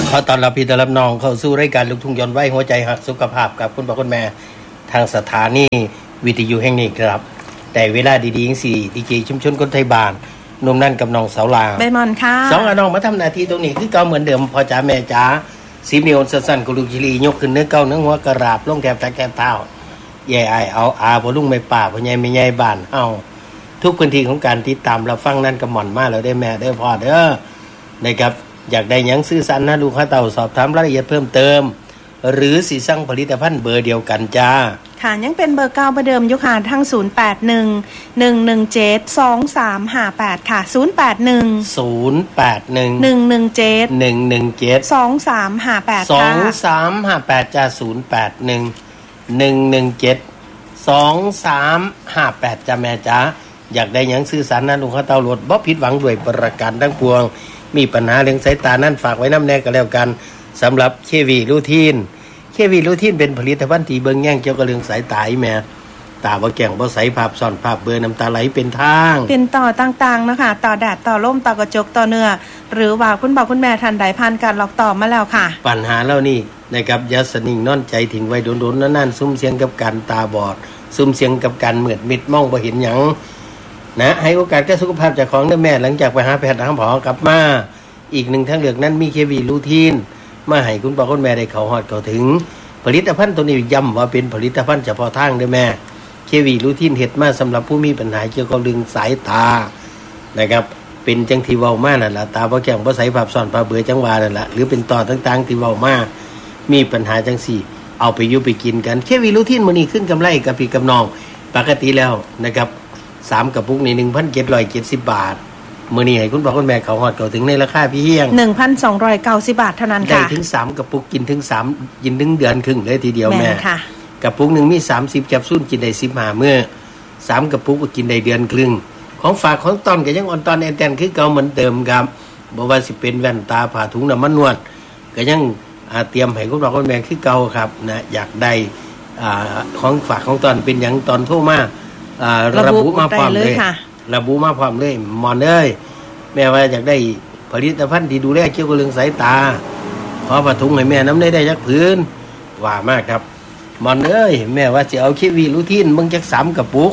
ขอต้อนรับพี่ต้อนรับน้องเข้าสู่รายการลูกทุ่งย้อนวัยหัวใจหักสุขภาพกับคุณพ่อคุณแม่ทางสถานีวิทยุแห่งนี้ครับแต่เวลาดีๆจังซี่ดีเจชุมชนคนไทยบ้านหนุ่มนั่นกับน้องสาวลาวใบมอนค่ะสองน้องมาทำหน้าที่ตรงนี้คือเก่าเหมือนเดิมพ่อจ๋าแม่จ๋า10 นิ้วสั้นๆกุลุชิลียกขึ้นเนื้อเก่าเนื้อหัวกระราบลงแถบตะแคบเท้าแย่อ้ายเอาอาบ่ลุงไม่ป่าพ่อใหญ่แม่ใหญ่บ้านเฮาทุกพื้นที่ของการติดตามรับฟังนั่นก็หม่อนมาแล้วได้แม่เด้อพ่อเด้อนะครับอยากได้หยังซื้อสันนะลูกค้าเต่าสอบถามรายละเอียดเพิ่มเติมหรือสิสั่งผลิตภัณฑ์เบอร์เดียวกันจ้าค่ะยังเป็นเบอร์9ประเดิมอยู่ค่ะทั้ง0811172358ค่ะ0811172358 2358จ้า0811172358จ้าแม่จ้าอยากได้หยังซื้อสันนะลูกค้าเต่ารถบ่ผิดหวังด้วยประกันทั้งปวงมีปัญหาเรื่องสายตานั่นฝากไว้น้ำแน่ก็แล้วกันสำหรับเควีรูทีนเป็นผลิตภัณฑ์ที่เบิ่งแย่งเกี่ยวกับเรื่องสายตาแม่ตาบ่แก่งบ่ใสภาพซ่อนภาพเบลอน้ำตาไหลเป็นทางเป็นต่อต่างๆนะคะต่อแดดต่อลมต่อกระจกต่อเนื้อหรือว่าคุณพ่อคุณแม่ท่านใดผ่านการหลอกต่อมาแล้วค่ะปัญหาเหล่านี้นะครับอย่าสนิ่งนอนใจทิ้งไว้โดนๆนานๆซุ่มเสียงกับการตาบอดซุ่มเสียงกับการมืดมิดมองบ่เห็นหยังนะให้โอกาสแก่สุขภาพเจ้าของเด้อแม่หลังจากไปหาแพทย์หาหมอกลับมาอีกหนึ่งทางเลือกนั้นมีเควีรูทีนมาให้คุณพ่อคุณแม่ได้เข้าฮอดเข้าถึงผลิตภัณฑ์ตัวนี้ย้ำว่าเป็นผลิตภัณฑ์เฉพาะทางเด้อแม่เควีรูทีนเฮ็ดมาสำหรับผู้มีปัญหาเกี่ยวกับเรื่องสายตานะครับเป็นจังที่เว้ามานั่นล่ะตาบ่แก้งบ่ใสภาพซ่อนภาพเบลอจังว่านั่นล่ะหรือเป็นต่อต่างๆที่เว้ามามีปัญหาจังซี่เอาไปอยู่ไปกินกันเควีรูทีนมื้อนี้ขึ้นกำไรกับพี่กับน้องปกติแล้วนะครับ3กระปุกนี่ 1,770 บาทมื้อนี้ให้คุณพ่อคุณแม่เขาฮอดเข้าถึงในราคาเพียง 1,290 บาทเท่านั้นค่ะได้ถึง3กระปุกกินถึง3กินถึงเดือนครึ่งเลยทีเดียวแม่ค่ะกระปุกนึงมี30แคปซูลกินได้15มื้อ3กระปุกก็กินได้เดือนครึ่งของฝากของต้อนก็ยังอ่อนตอนแอนแตนคือเก่าเหมือนเดิมครับบ่ว่าสิเป็นแว่นตาผ้าถุงน้ำมันนวดก็ยังเตรียมให้คุณพ่อคุณแม่คือเก่าครับนะอยากได้ของฝากของต้อนเป็นหยังตอนโทรมาระบุมาพร้อมเลยระบุมาพร้อมเลยหมอนเอ้ยแม่ว่าอยากได้ผลิตภัณฑ์ที่ดูแลเกี่ยวกับเรื่องสายตาขอผ้าถุงให้แม่น้ำได้จักพื้นว่ามากครับหมอนเอ้ยแม่ว่าสิเอาเควีรูทีนมึงจัก3กระปุก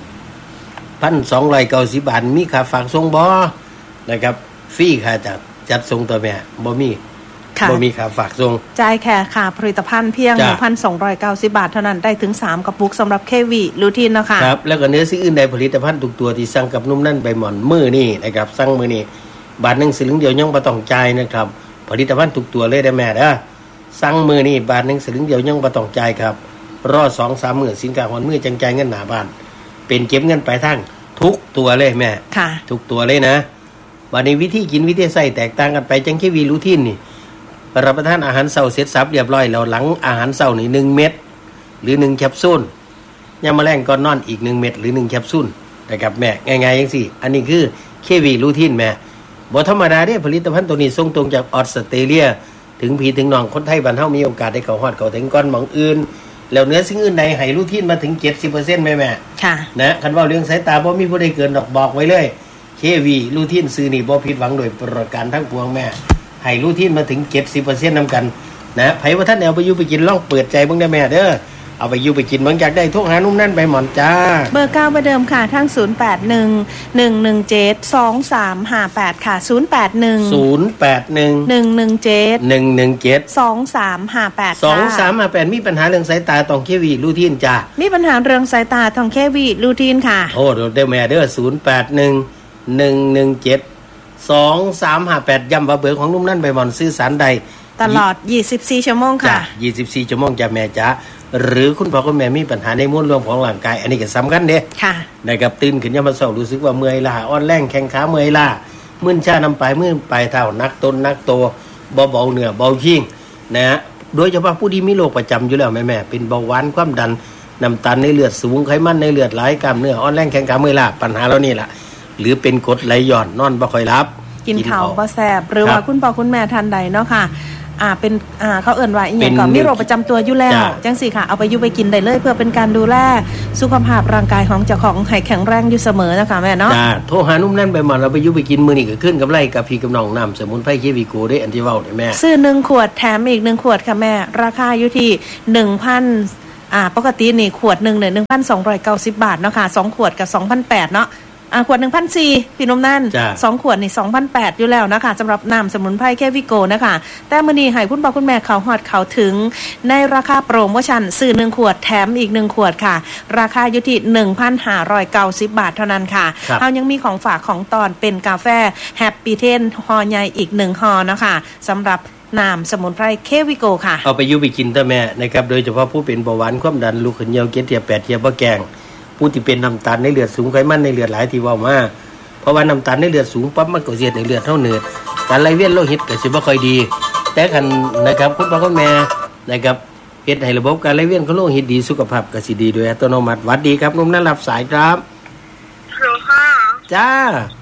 1,290 บาทมีค่าฝากส่งบ่นะครับฟรีค่าจัดส่งตัวแม่บ่มีค่าฝากส่งจ่ายแค่ค่าผลิตภัณฑ์เพียง 1,290 บาทเท่านั้นได้ถึง3กระปุกสำหรับเควีรูทีนเนาะค่ะครับแล้วก็เนื้อสิ่งอื่นใดผลิตภัณฑ์ทุกตัวที่สั่งกับนุ่มนั่นใบหม่อนมื้อนี้นะครับสั่งมื้อนี้บาท1สลึงเดียวยังบ่ต้องจ่ายนะครับผลิตภัณฑ์ทุกตัวเลยได้แม่เด้อสั่งมื้อนี้บาท1สลึงเดียวยังบ่ต้องจ่ายครับรอ 2-3 มื้อสินค้าฮอดมื้อจังจ่ายเงินหน้าบ้านเป็นเก็บเงินปลายทางทุกตัวเลยแม่ค่ะทุกตัวเลยนะบัดนี้วิธีกินวิธีใช้แตกต่างกันไปจังเควีรูทีนนี่รับประทานอาหารเช้าเสร็จสับเรียบร้อยแล้วหลังอาหารเช้านี่1เม็ดหรือ1แคปซูลยามมื้อแลงก่อนนอนอีก1เม็ดหรือ1แคปซูลนะครับแม่ง่ายๆจังซี่อันนี้คือเควีรูทีนแม่บ่ธรรมดาเด้ผลิตภัณฑ์ตัวนี้ส่งตรงจากออสเตรเลียถึงพี่ถึงน้องคนไทยบ้านเฮามีโอกาสได้เข้าฮอดเข้าถึงก่อนหม่องอื่นแล้วเนื้อสิ่งอื่นใดให้รูทีนมาถึง 70% แม่ค่ะนะคันว่าเรื่องสายตาบ่มีผู้ใดเกินดอกบอกไว้เลยเควีรูทีนซื้อนี่บ่ผิดหวังโดยประการทั้งปวงแม่ให้รูทีนมาถึง 70% นำกันนะไผว่าท่านเอาไปอยู่ไปกินลองเปิดใจเบิ่งได้แม่เด้อเอาไปอยู่ไปกินบางจากได้โทรหานุ่มนั่นไปหมอนจ้าเบอร์9ประเดิมค่ะทั้ง0811172358ค่ะ 0811172358มีปัญหาเรื่องสายตาต้องเควีรูทีนจ้ามีปัญหาเรื่องสายตาต้องเควีรูทีนค่ะโทรได้แม่เด้อ0811172358ย้ำว่าเบอร์ของนุ่มนั่นไปหมอนซื้อสารใดตลอด24ชั่วโมงค่ะ 24ชั่วโมงจ้ะแม่จ๋าหรือคุณพ่อคุณแม่มีปัญหาในมวลรวมของร่างกายอันนี้ก็สำคัญเด้ค่ะนะครับตื่นขึ้นยามมื้อเช้ารู้สึกว่าเมื่อยล้าอ่อนแรงแข้งขาเมื่อยล้ามึนชาน้ำปลายมือปลายเท้านักต้นนักโตบ่เบาเนื้อเบายิ่งนะฮะโดยเฉพาะผู้ที่มีโรคประจำอยู่แล้วแม่เป็นเบาหวานความดันน้ำตาลในเลือดสูงไขมันในเลือดหลายกล้ามเนื้ออ่อนแรงแข้งขาเมื่อยล้าปัญหาเหล่านี้ล่ะหรือเป็นกรดไหลย้อนนอนบ่ค่อยหลับกินข้าวบ่แซ่บหรือว่าคุณพ่อคุณแม่ท่านใดเนาะค่ะเป็นเขาเอิ่นว่าอีหยังก็มีโรคประจำตัวอยู่แล้วจังสิค่ะเอาไปอยู่ไปกินได้เลยเพื่อเป็นการดูแลสุขภาพร่างกายของเจ้าของให้แข็งแรงอยู่เสมอนะคะแม่เนาะจ้าโทรหานุ่มนั่นไปหมดเราไปอยู่ไปกินมื้อนี้ก็ขึ้นกับไรกับพี่กับน้องน้ำสมุนไพรเควิโกได้อันที่เว้าได้แม่ซื้อ1ขวดแถมอีก1ขวดค่ะแม่ราคาอยู่ที่ 1,000ปกตินี่ขวดนึงเนี่ย 1,290 บาทเนาะค่ะ2ขวดกับ 2,800 เนาะขวด 1,400 พี่นมนั่น2ขวดนี่ 2,800 อยู่แล้วนะคะสำหรับน้ำสมุนไพรแค่วิโกนะคะแต่มื้อนี้ให้คุณพ่อคุณแม่เขาฮอดเขาถึงในราคาโปรโมชั่นซื้อ1ขวดแถมอีก1ขวดค่ะราคาอยู่ที่ 1,590 บาทเท่านั้นค่ะเฮายังมีของฝากของตอนเป็นกาแฟแฮปปี้เทนห่อใหญ่อีก1ห่อนะคะสำหรับน้ำสมุนไพรเควิโกค่ะเอาไปอยู่ไปกินแต่แม่นะครับโดยเฉพาะผู้เป็นเบาหวานความดันลูกขึ้นเหี่ยวเกล็ดเทียบ8เทียบบ่แกงผู้ที่เป็นน้ำตาลในเลือดสูงไขมันในเลือดหลายที่ว่ามาเพราะว่าน้ำตาลในเลือดสูงปั๊บมันก็เสียดในเลือดเท่าเนืดการไหลเวียนโลหิตก็สิบ่ค่อยดีแต่กันนะครับคุณพ่อคุณแม่นะครับเฮ็ดให้ระบบการไหลเวียนของโลหิตดีสุขภาพก็สิดีโดยอัตโนมัติหวัดดีครับนุ่มนั้นรับสายครับฮัลโหลค่ะจ้า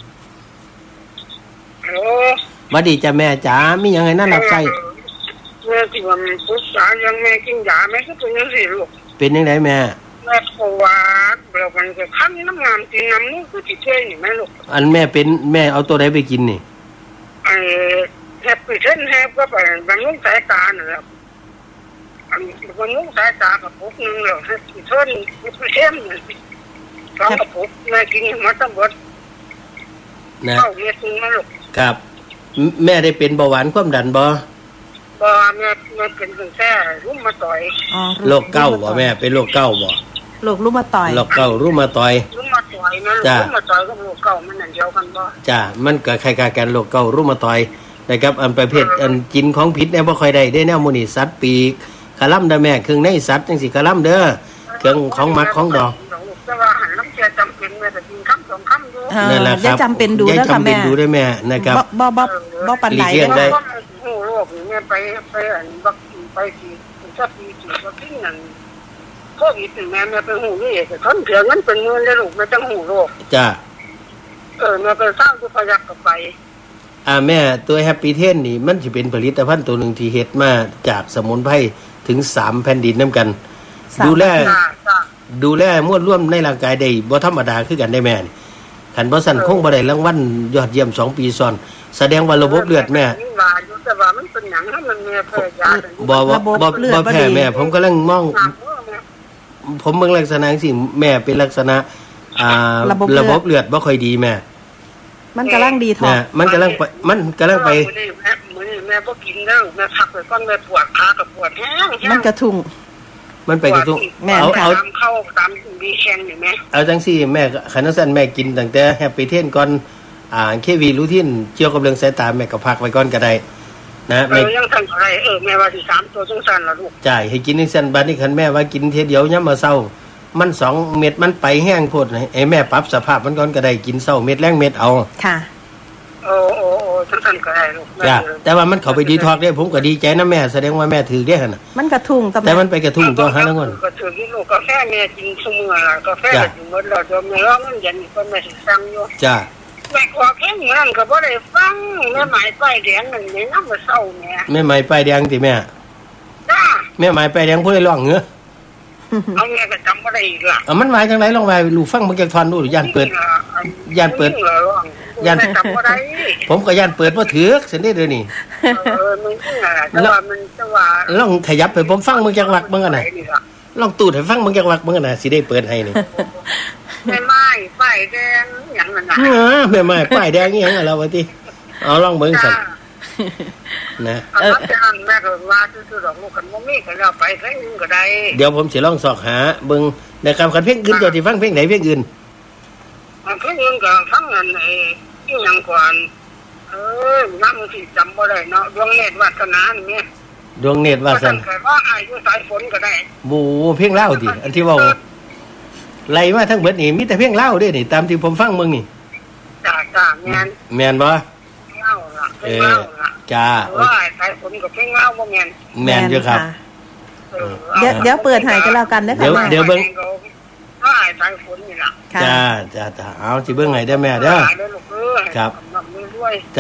ฮัลโหลหวัดดีจ้าแม่จ๋ามีหยังให้นั่นรับสายแม่ที่ว่าปรึกษายังแม่กินยาแม่ก็เป็นจังซี่ลูกเป็นจังได๋แม่แม่ปวดแล้วมันก็คันน้ำงามกินน้ำมูกคือสิเท่นี่แม่ลูกอันแม่เป็นแม่เอาตัวใดไปกินนี่แฮปปี้เทนแฮปก็ไปบำรุงสายตาเนี่ยครับบำรุงสายตากับปุ๊กนึงแล้วแฮปปี้เทนแฮปปี้เทนสองกระปุกแม่กินมาตั้งหมดนะเข้าเม็ดนึงนะลูกครับแม่ได้เป็นเบาหวานความดันบ่แม่เป็นตั้งแต่รุ่มมาต่อยโรคเก้าบ่แม่เป็นโรคเก้าบ่โรครุมาตอยโรคเก้ารุมาตอยนะรุมมาตอยกับโรคเก้ามันนั่นเดียวกันบ่จ้ามันก็คล้ายๆกันโรคเก้ารุมาตอยนะครับอันประเภทอันกินของผิดเนี่ยบ่ค่อยได้แนวหมู่นี่สัตว์ปีกคาล่ำเด้อแม่เครื่องในสัตว์จังซี่คาล่ำเด้อเครื่องของหมักของดอกแต่ว่าหันน้ำเกลือจำเป็นแม่ก็กินคำ2คำอยู่นั่นแหละครับจำเป็นดูเด้อค่ะแม่ดูได้แม่นะครับบ่ปานใดเด้อโอ้โลกนี่แม่ไปอันบักไปสิสักปีสิบ่กินนั่นโควิดแม่ไปหูนี่ก็ทนเถื่อมันเป็นมื้อเลยลูกแม่จังหูโรคจ้าแม่ไปสร้างสุพยักก็ไปแม่ตัวแฮปปี้เทนนี่มันสิเป็นผลิตภัณฑ์ตัวนึงที่เฮ็ดมาจากสมุนไพรถึง3แผ่นดินนำกันดูแลมวลรวมในร่างกายได้บ่ธรรมดาคือกันได้แม่คันบ่ซั่นคงบ่ได้รางวัลยอดเยี่ยม2ปีซ้อนแสดงว่าระบบเลือดแม่แต่ว่ามันเป็นหยังให้มันแม่แพ้ยาบ่แพ้แม่ผมกำลังมองผมเบิ่งลักษณะจังซี่แม่เป็นลักษณะระบบเลือดบ่ค่อยดีแม่มันกำลังดีท้องมันกำลังไปมื้อนี้แม่บ่กินแล้วแม่พักไปก่อนแม่ปวดขากับปวดแห้งมันกระทุ้งมันไปกระทุ้งเอาเข้าตามดีแข็งนี่แม่เอาจังซี่แม่คันซั่นแม่กินตั้งแต่แฮปปี้เทนก่อนเควีรูทินเกี่ยวกับเรื่องสายตาแม่ก็พักไว้ก่อนก็ได้นะแม่ยังทันอะไรแม่ว่าสิ3ตัวจังซั่นล่ะลูกจ่ายให้กินจังซั่นบัดนี้คันแม่ว่ากินเทียเดียวยามมื้อเช้ามัน2เม็ดมันไปแห้งโพดให้แม่ปรับสภาพมันก่อนก็ได้กินเช้าเม็ดแรงเม็ดเอาค่ะโอ้จังซั่นก็ได้ลูกจ้ะแต่ว่ามันเข้าไปดีท็อกได้ผมก็ดีใจนะแม่แสดงว่าแม่ถือได้หั่นน่ะมันกระทุ้งแต่มันไปกระทุ้งตัวหาแล้วก่อนก็ถือที่ลูกกาแฟแม่กินซุมื้อล่ะกาแฟกินหมดแล้วเดี๋ยวแม่รอเงินเย็นนี่เพิ่นแม่สิสั่งอยู่จ้ะแม่ขอเพลงนั้นก็บ่ได้ฟังแม่หมายป้ายแดงนั่นนี่นำมาเศร้าแม่หมายป้ายแดงติแม่จ้าแม่หมายป้ายแดงผู้ใดร้องเหรอเอาแม่ก็จำบ่ได้อีกล่ะมันหมายจังได๋ลองว่าลูกฟังมันจักท่อนดูย่านเปิดย่านจำบ่ได้ผมก็ย่านเปิดบ่ถูกซั่นเด้เด้อนี่มันคือแต่ว่ามันจะว่าลองขยับไปผมฟังมึงจักวักมึงอ่ะน่ะลองตูดให้ฟังมึงจักวักมึงอ่ะน่ะสิได้เปิดให้นี่แม่ไม้ป้ายแดงหยังนั่นน่ะแม่ไม้ป้ายแดงอีหยังอ่ะแล้วว่าติเอาลองเบิ่งซั่นนะแม่ก็ว่าซื่อๆดอกลูกกันบ่มีก็แล้วไปเพลงนึงก็ได้เดี๋ยวผมสิลองสอกหาเบิ่งนะครับคันเพลงอื่นตัวสิฟังเพลงไหนเพลงอื่นเพลงอื่นก็ฟังอันอีหยังก่อนน้ำสิจำบ่ได้เนาะดวงเนตรวาสนานี่แม่ดวงเนตรวาสนาก็ว่าอายุสายฝนก็ได้บูเพลงลาวติอันที่เว้าไล่มาทั้งเบิดนี่มีแต่เพลงลาวเด้นี่ตามที่ผมฟังมึงนี่จ้าแม่นบ่ลาวล่ะจ้าว่าสายฝนก็เพลงลาวบ่แม่นอยู่ครับเดี๋ยวเปิดให้กันแล้วกันเด้อค่ะเดี๋ยวเบิ่งว่าสายฝนนี่ล่ะจ้าเอาสิเบิ่งให้ได้แม่เด้อครับจ้า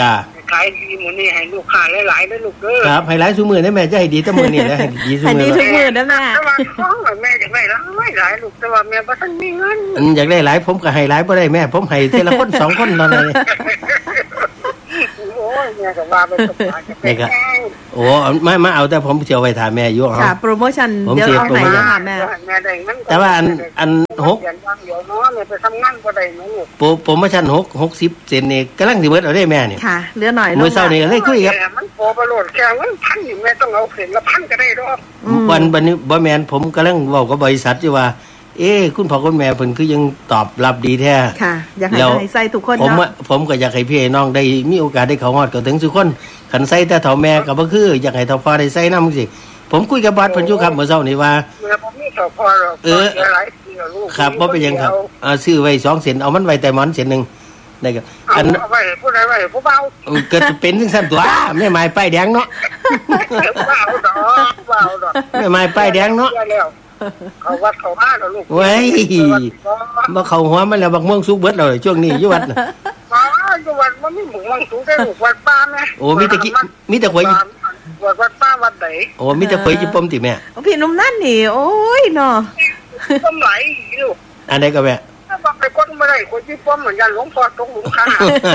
ขายดีมื้อนี้ให้ลูกค้าหลายๆเด้อลูกเด้อครับให้หลายซุมื้อได้แม่จะให้ดีแต่มื้อนี้นะให้ดีซุให้มื้ดีอทุกมื้อนะแม่แต่ว่าของแม่อยากได้หลายลูกแต่ว่าแม่บ่ทันมีเงินอยากได้หลายผมก็ให้หลายบ่ได้แม่ผมให้ทีละคน2คนเท่านั้นเลยโอ้ยแม่ก็ว่าไปตกปลาจะเป็นแห้งโอ้มาเอาแต่ผมสิเอาไว้ถามแม่อยู่ค่ะโปรโมชั่นเดี๋ยวเอาไหนจะถามแม่แม่ได้เงินแต่ว่าอัน6 เดือนวันเดียวเนาะแม่ไปทำงานบ่ได้เนาะลูกโปรโมชั่น60เซนนี่กำลังสิเบิดเอาได้แม่นี่ค่ะเหลือหน่อยมื้อเช้านี่เลยคุยครับมันพอประโลดแค่เงินพันอยู่แม่ต้องเอาเข็นละพันก็ได้ดอกวันนี้บ่แม่นผมกำลังเว้ากับบริษัทอยู่ว่าคุณพ่อคุณแม่เพิ่นคือยังตอบรับดีแท้ค่ะอยากให้ใส่ทุกคนผมเนาะผมก็อยากให้พี่น้องได้มีโอกาสได้เข้าฮอดก็ถึงทุกคนคันใส่แต่เฒ่าแม่ก็บ่คืออยากให้เฒ่าพ่อได้ใส่นำจังซี่ผมคุยกับบอสเพิ่นอยู่ครับเมื่อเช้านี้ว่าแม่บ่มีเท่าพอหรอกหลายปีแล้วลูกครับบ่เป็นหยังครับซื้อไว้2เซนเอามันไว้แต่หมอนเซนนึงได้ครับเอาไว้ผู้ใดไว้ผู้เบาก็จะเป็นจังซั่นตัวแม่ไม้ป้ายแดงเนาะเบาดอกแม่ไม้ป้ายแดงเนาะเขาวัดเขาบ้านแล้วลูกเว้ยบ่เข้าหัวมันแล้วบักม่วงสุกเบิดเลยช่วงนี้อยู่วัดน่ะบ้านอยู่วัดมันมีหมู่มังสูงได้ลูกวัดป้าแม่โอ้มีแต่ข่อยวัดป้าวัดไหนโอ้มีแต่ข่อยจิปมติแม่พี่นุ่มนั่นนี่โอ้ยเนาะต้มไหลลูกอันใดก็แม่ถ้าบอกไปคนไม่ได้คนที่ป้อมเหมือนยันหลวงพ่อตกหลุมข้าง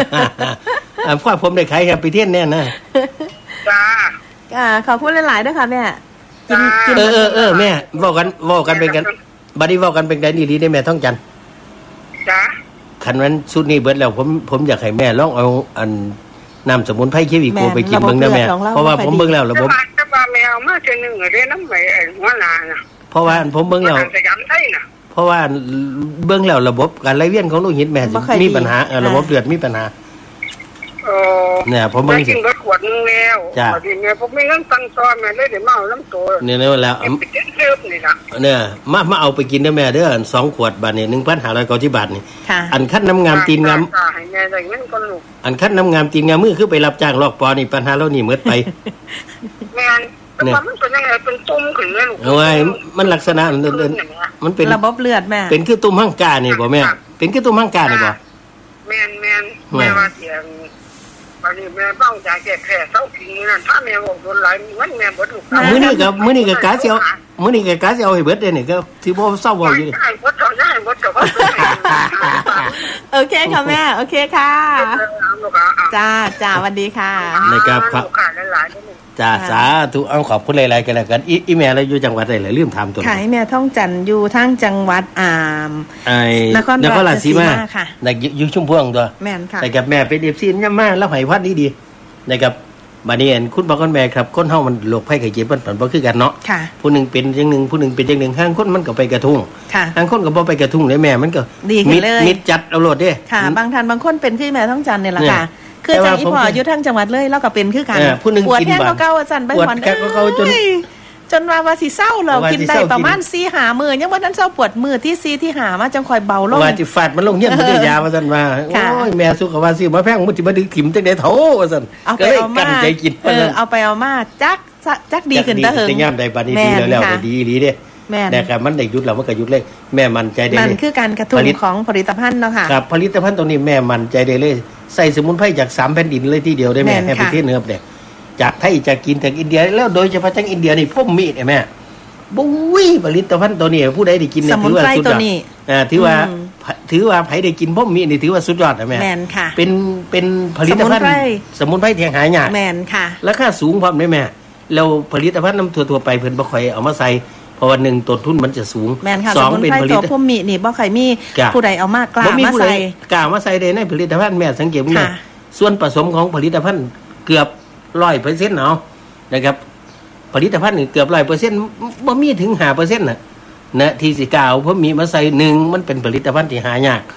พ่อผมได้ขายครับไปเที่ยนแน่นะจ้าขอบคุณหลายๆด้วยค่ะแม่กินแม่เว้ากันเป็นกันบัดนี้เว้ากันเป็นกันอีหลีได้แม่ท้องจันจ้าคันนั้นสุดนี้เบิดแล้วผมอยากให้แม่ลองเอาอันน้ำสมุนไพรเควิโกไปกินเบิ่งนะแม่เพราะว่าผมเบิ่งแล้วระบบแต่ว่าแมวมาเจอหนึ่งเรียนน้ำไหลหัวหนาน่ะเพราะว่าผมเบิ่งแล้วสยามไทยน่ะเพราะว่าเบิ่งแล้วระบบการไหลเวียนของโลหิตแม่มีปัญหาระบบเลือดมีปัญหาเนี่ยผมเบิ่งสิกินขวดนึงแล้วพอดีแม่ผมไม่งั้นตั้งตอนแม่เลยเดี๋ยวมาเอาน้ำตัวเนี่ยแล้วไปเจ็บเจ็บนี่นะเนี่ยมาเอาไปกินเด้อแม่เด้อ2ขวดบาทนี่ 1,590 บาทนี่อันคัดน้ำงามตีนงามให้แม่ได้เงินก่อนลูกอันคัดน้ำงามตีนงามมือคือไปรับจ้างลอกปอนี่ปัญหาเรานี่หมดไปแม่แต่ว่ามันเป็นยังไงเป็นตุ่มขึ้นเลยลูกเอาไว้มันลักษณะมันเป็นระบบเลือดแม่เป็นคือตุ่มหั่งกานี่บ่แม่เป็นคือตุ่มหั่งกานี่บ่แม่ว่าเสียงวันนี้แม่ต้องจ่ายแก่แค่เท่าพิงนั่นถ้าแม่บอกโดนหลายมันแม่บ่ถูกมื้อนี้ก็กะสิเอาให้เบิดเด้นี่ก็สิบ่เศร้าเว้าอยู่ดิให้บ่เท่าให้บ่เท่าโอเคค่ะแม่โอเคค่ะจ้าสวัสดีค่ะนะครับครับจ้าสาธุเอาขอบคุณหลายๆกันแล้วกันอีแม่เราอยู่จังหวัดใดล่ะลืมถามตัวขายแม่ท่องจันอยู่ทั้งจังหวัดนครราชสีมาค่ะอยู่ชุมพวงตัวแม่นค่ะแต่กับแม่เป็น FC ย่ำมาแล้วให้พัดดีๆนะครับบัดนี้คุณพ่อคุณแม่ครับคนเฮามันโรคภัยไข้เจ็บมันบ่คือกันเนาะผู้นึงเป็นจังนึงผู้นึงเป็นจังนึงห่างคนมันก็ไปกระทุ่งห่างคนก็บ่ไปกระทุ่งเลยแม่มันก็มิดจัดเอาโลดเด้ค่ะบางท่านบางคนเป็นคือแม่ท่องจันนี่แหละค่ะคือจังอีพ่ออยู่ทั้งจังหวัดเลยแล้วก็เป็นคือกันปวดแห้งเก่าๆสั่นไปหอนจนว่าสิเศร้าเรากินได้ประมาณ4-5 มื้อยังบ่ทันเศร้าปวดมื้อที่4ที่5มาจังค่อยเบาลงว่าสิฟาดมันลงเฮียนบ่ได้ยาว่าซั่นว่าโอ้ยแม่สุขว่าสิมาแพงมันสิมาดึงถิ่มจังได๋เฒ่าว่าซั่นก็เลยกั้นใจกินเอาไปเอามาจักดีขึ้นตะเหิงแต่ยามใดบัดนี้ดีแล้วดีอีหลีเด้นะครับมันได้หยุดแล้วมันก็หยุดเลยแม่มั่นใจได้เลยมันคือการกระตุ้นของผลิตภัณฑ์เนาะค่ะครับผลิตภัณฑ์ตัวนี้แม่มั่นใจได้เลยใส่สมุนไพรจาก3แผ่นดินเลยทีเดียวได้แม่ให้ประเทศเหนือเด้จากไทยจากกินจากอินเดียแล้วโดยเฉพาะจากอินเดียนี่พ่มมีดแม่บุ้ยผลิตภัณฑ์ตัวนี้ผู้ใดได้กินเนี่ยถือว่าสุดยอดถือว่าไผได้กินพ่มมีดนี่ถือว่าสุดยอดนะแม่เป็นผลิตภัณฑ์สมุนไพรที่หายากแม่นค่ะราคาสูงพร้อมได้แม่แล้วผลิตภัณฑ์น้ำทั่วๆไปเพิ่นบ่ค่อยเอามาใส่เพราะว่า1ต้นทุนมันจะสูง 2เป็นผลิตภัณฑ์พ่มมีดนี่บ่ค่อยมีผู้ใดเอามากล้ามาใส่กล้ามาใส่ได้ในผลิตภัณฑ์แม่สังเกตว่าส่วนผสมของผลิตภัณฑ์เกือบ 100% เนาะนะครับผลิตภัณฑ์นี่เกือบ 100% บ่มีถึง 5% น่ะนะที่สิกล่าวเพราะมีมาใส่1มันเป็นผลิตภัณฑ์ที่หายาก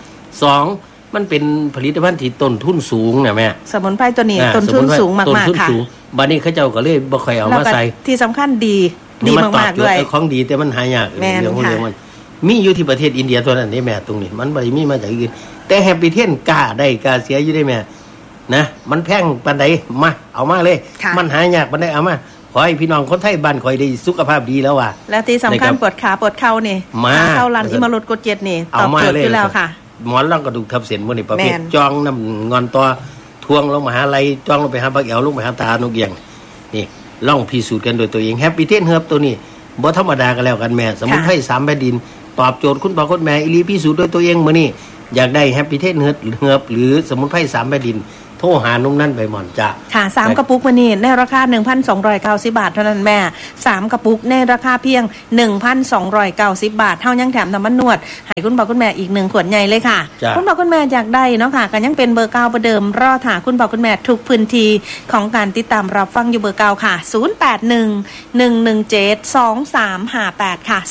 2มันเป็นผลิตภัณฑ์ที่ต้นทุนสูงนะแม่สมุนไพรตัวนี้ต้นทุนสูงมากๆค่ะบัดนี้เขาเจ้าก็เลยบ่ค่อยเอามาใส่ที่สำคัญดีมากๆด้วยของดีแต่มันหายากเรื่องมันมีอยู่ที่ประเทศอินเดียตัวนั้นนี่แม่ตรงนี้มันบ่ได้มีมาจากอื่นแต่แฮปปี้เทนกล้าได้กล้าเสียอยู่ได้แม่นะมันแพงปานใดมาเอามาเลยมันหายากปานใดเอามาขอให้พี่น้องคนไทยบ้านข่อยได้สุขภาพดีแล้วว่ะแล้วที่สำคัญปวดขาปวดเข่านี่เข้ารันอิมรุดกดเจ็ดนี่ตอบโจทย์อยู่แล้วค่ะหมอนรองกระดูกทับเส้นพวกนี้ประเภทจองน้ำงอนตัวทวงลงมหาลัยจ้องลงไปหาบักแอวลงไปหาตานกเอียงนี่ลองพิสูจน์กันโดยตัวเองแฮปปี้เทนเฮิร์บตัวนี้บ่ธรรมดากันแล้วกันแม่สมุนไพร3แผ่นดินตอบโจทย์คุณพ่อคุณแม่อีหลีพิสูจน์ด้วยตัวเองมื้อนี้อยากได้แฮปปี้เทนเฮิร์บหรือสมุนไพร3แผ่นดินโทรหานุ่มนั่นใบหม่อนจ้ะค่ะ3กระปุกมื้อนี้ในราคา 1,290 บาทเท่านั้นแม่3กระปุกในราคาเพียง 1,290 บาทเท่ายังแถมน้ำมันนวดให้คุณพ่อคุณแม่อีก1ขวดใหญ่เลยค่ะคุณพ่อคุณแม่อยากได้เนาะค่ะก็ยังเป็นเบอร์เก่าประเดิมรอถาคุณพ่อคุณแม่ทุกพื้นที่ของการติดตามรับฟังอยู่เบอร์เก่าค่ะ0811172358ค่ะ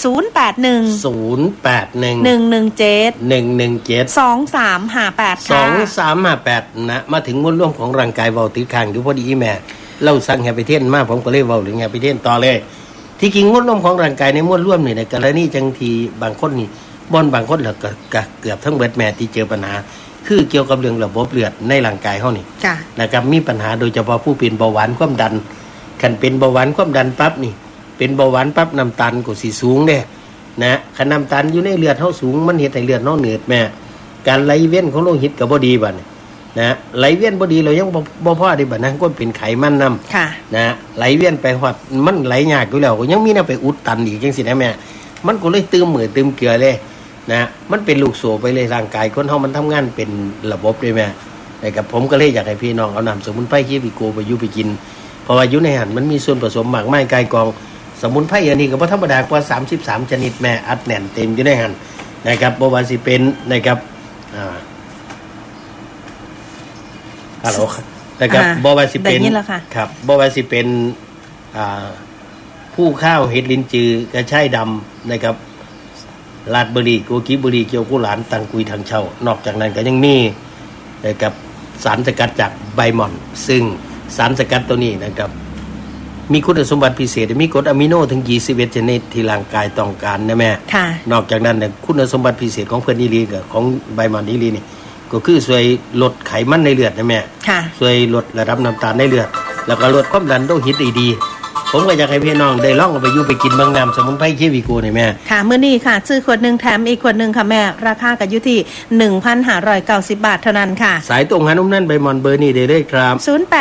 0811172358นะมาถึงมวลรวมของร่างกายเว้าติดข้างอยู่พอดีแม่เล่าสั่งแฮปปี้เทนมาผมก็เลยเว้าถึงแฮปปี้เทนต่อเลยที่จริงมวลรวมของร่างกายในมวลรวมนี่ในกรณีจังทีบางคนนี่บ่อนบางคนแล้วก็เกือบทั้งเบิดแม่ที่เจอปัญหาคือเกี่ยวกับเรื่องระบบเลือดในร่างกายเฮานี่นะครับมีปัญหาโดยเฉพาะผู้เป็นเบาหวานความดันคันเป็นเบาหวานความดันปั๊บนี่เป็นเบาหวานปั๊บน้ำตาลก็สิสูงเด้นะคันน้ำตาลอยู่ในเลือดเฮาสูงมันเฮ็ดให้เลือดเฮาเหนืดแม่การไหลเวียนของโลหิตก็บ่ดีบัดนี้นะไหลเวียนบ่ดีเรายังบ่พอได้บัดนั้นก็เป็นไขมันนำนะไหลเวียนไปฮอดมันไหลยากอยู่แล้วก็ยังมีแนวไปอุดตันอีกจังซี่นะแม่มันก็เลยตื้มมือตื้มเกลือเลยนะมันเป็นลูกโซ่ไปเลยร่างกายคนเฮามันทำงานเป็นระบบด้วยแม่นะครับผมก็เลยอยากให้พี่น้องเอาน้ำสมุนไพรคีวิโกไปอยู่ไปกินเพราะว่าอยู่ในหันมันมีส่วนผสมมากมายกายกองสมุนไพรอันนี้ก็บ่ธรรมดากว่า33ชนิดแม่อัดแน่นเต็มอยู่ในหันนะครับบ่ว่าสิเป็นนะครับฮัลโหลนะครับบ่ว่าสิเป็นครับบ่ว่าสิเป็นผู้ข้าวเห็ดลิ้นจือกระชายดำนะครับลาดบุรีโกกิบุรีเกียวกุหลานตังกุยทางเช่านอกจากนั้นก็ยังมีนะครับสารสกัดจากใบหม่อนซึ่งสารสกัดตัวนี้นะครับมีคุณสมบัติพิเศษมีกรดอะมิโนถึง21ชนิดที่ร่างกายต้องการนะแม่นอกจากนั้นคุณสมบัติพิเศษของเพื่อนอีลีกับของใบหม่อนอีลีนี่ก็คือช่วยลดไขมันในเลือดนะแม่ช่วยลดระดับน้ำตาลในเลือดแล้วก็ลดความดันโลหิตได้ดีผมก็อยากให้พี่น้องได้ลองเอาไปอยู่ไปกินบางน้ำสมุนไพรเควิโกนี่แม่ค่ะมื้อนี้ค่ะซื้อขวดนึงแถมอีกขวดนึงค่ะแม่ราคาก็อยู่ที่ 1,590 บาทเท่านั้นค่ะสายตรงหานุ่มนั่นใบหม่อนเบอร์นี้ได้เลยครับ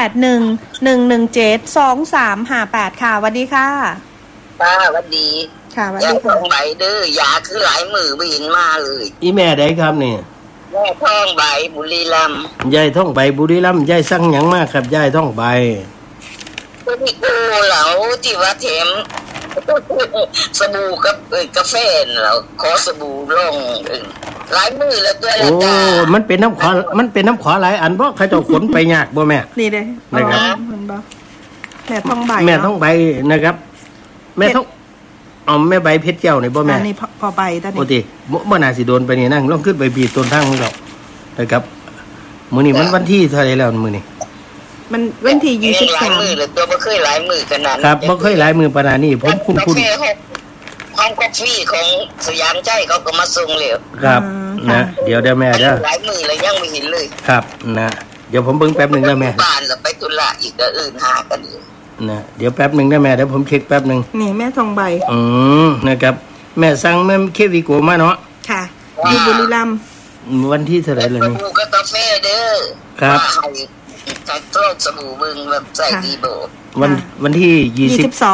0811172358ค่ะสวัสดีค่ะป้าสวัสดีค่ะสวัสดีค่ะใบเด้อยาคือหลายมือบ่เห็นมาเลยอีแม่ได้ครับนี่แม่ท่องใบบุรีรัมย์ยายท่องใบบุรีรัมย์ยายสั่งหยังมากครับยายท่องใบก็มีโอ้เหลาที่ว่าเทมสบู่กับกาแฟเราขอสบู่ลงหลายมือแล้วตัวละจ้าโอ้มันเป็นน้ำขอหลายอันเพราะเขาเจ้าขนไปยากบ่แม่นี่เด้นะครับแม่ท่องใบนะครับแม่ท่องเอาแม่ใบเพชรแก้วนี่บ่แม่อันนี้พอใบตอนนี้โอ้ติบ่น่าสิโดนไปนี่นั่งลองขึ้นไปบีบต้นทางของเรานะครับมื้อนี้มันวันที่เท่าไหร่แล้วมื้อนี้มันวันที่23 มือหรือตัวบ่เคยหลายมือขนาดครับบ่เคยหลายมือปานนี้ผมคุ้นห้องกาแฟของสยามใจเขาก็มาส่งแล้วครับนะเดี๋ยวแม่เด้อหลายมือแล้วยังไม่เห็นเลยครับนะเดี๋ยวผมเบิ่งแป๊บนึงนะแม่บ้านแล้วไปธุระอีกก็อื่นหากันอีกนะเดี๋ยวแป๊บนึงนะแม่เดี๋ยวผมเช็คแป๊บนึงนี่แม่ทองใบนะครับแม่สั่งแม่เควิโกมาเนาะค่ะอยู่บุรีรัมย์วันที่เท่าไหร่ล่ะนี่ก็กาแฟเด้อครับจากโต๊ะสบู่บึงแบบใส่ดีโบวันที่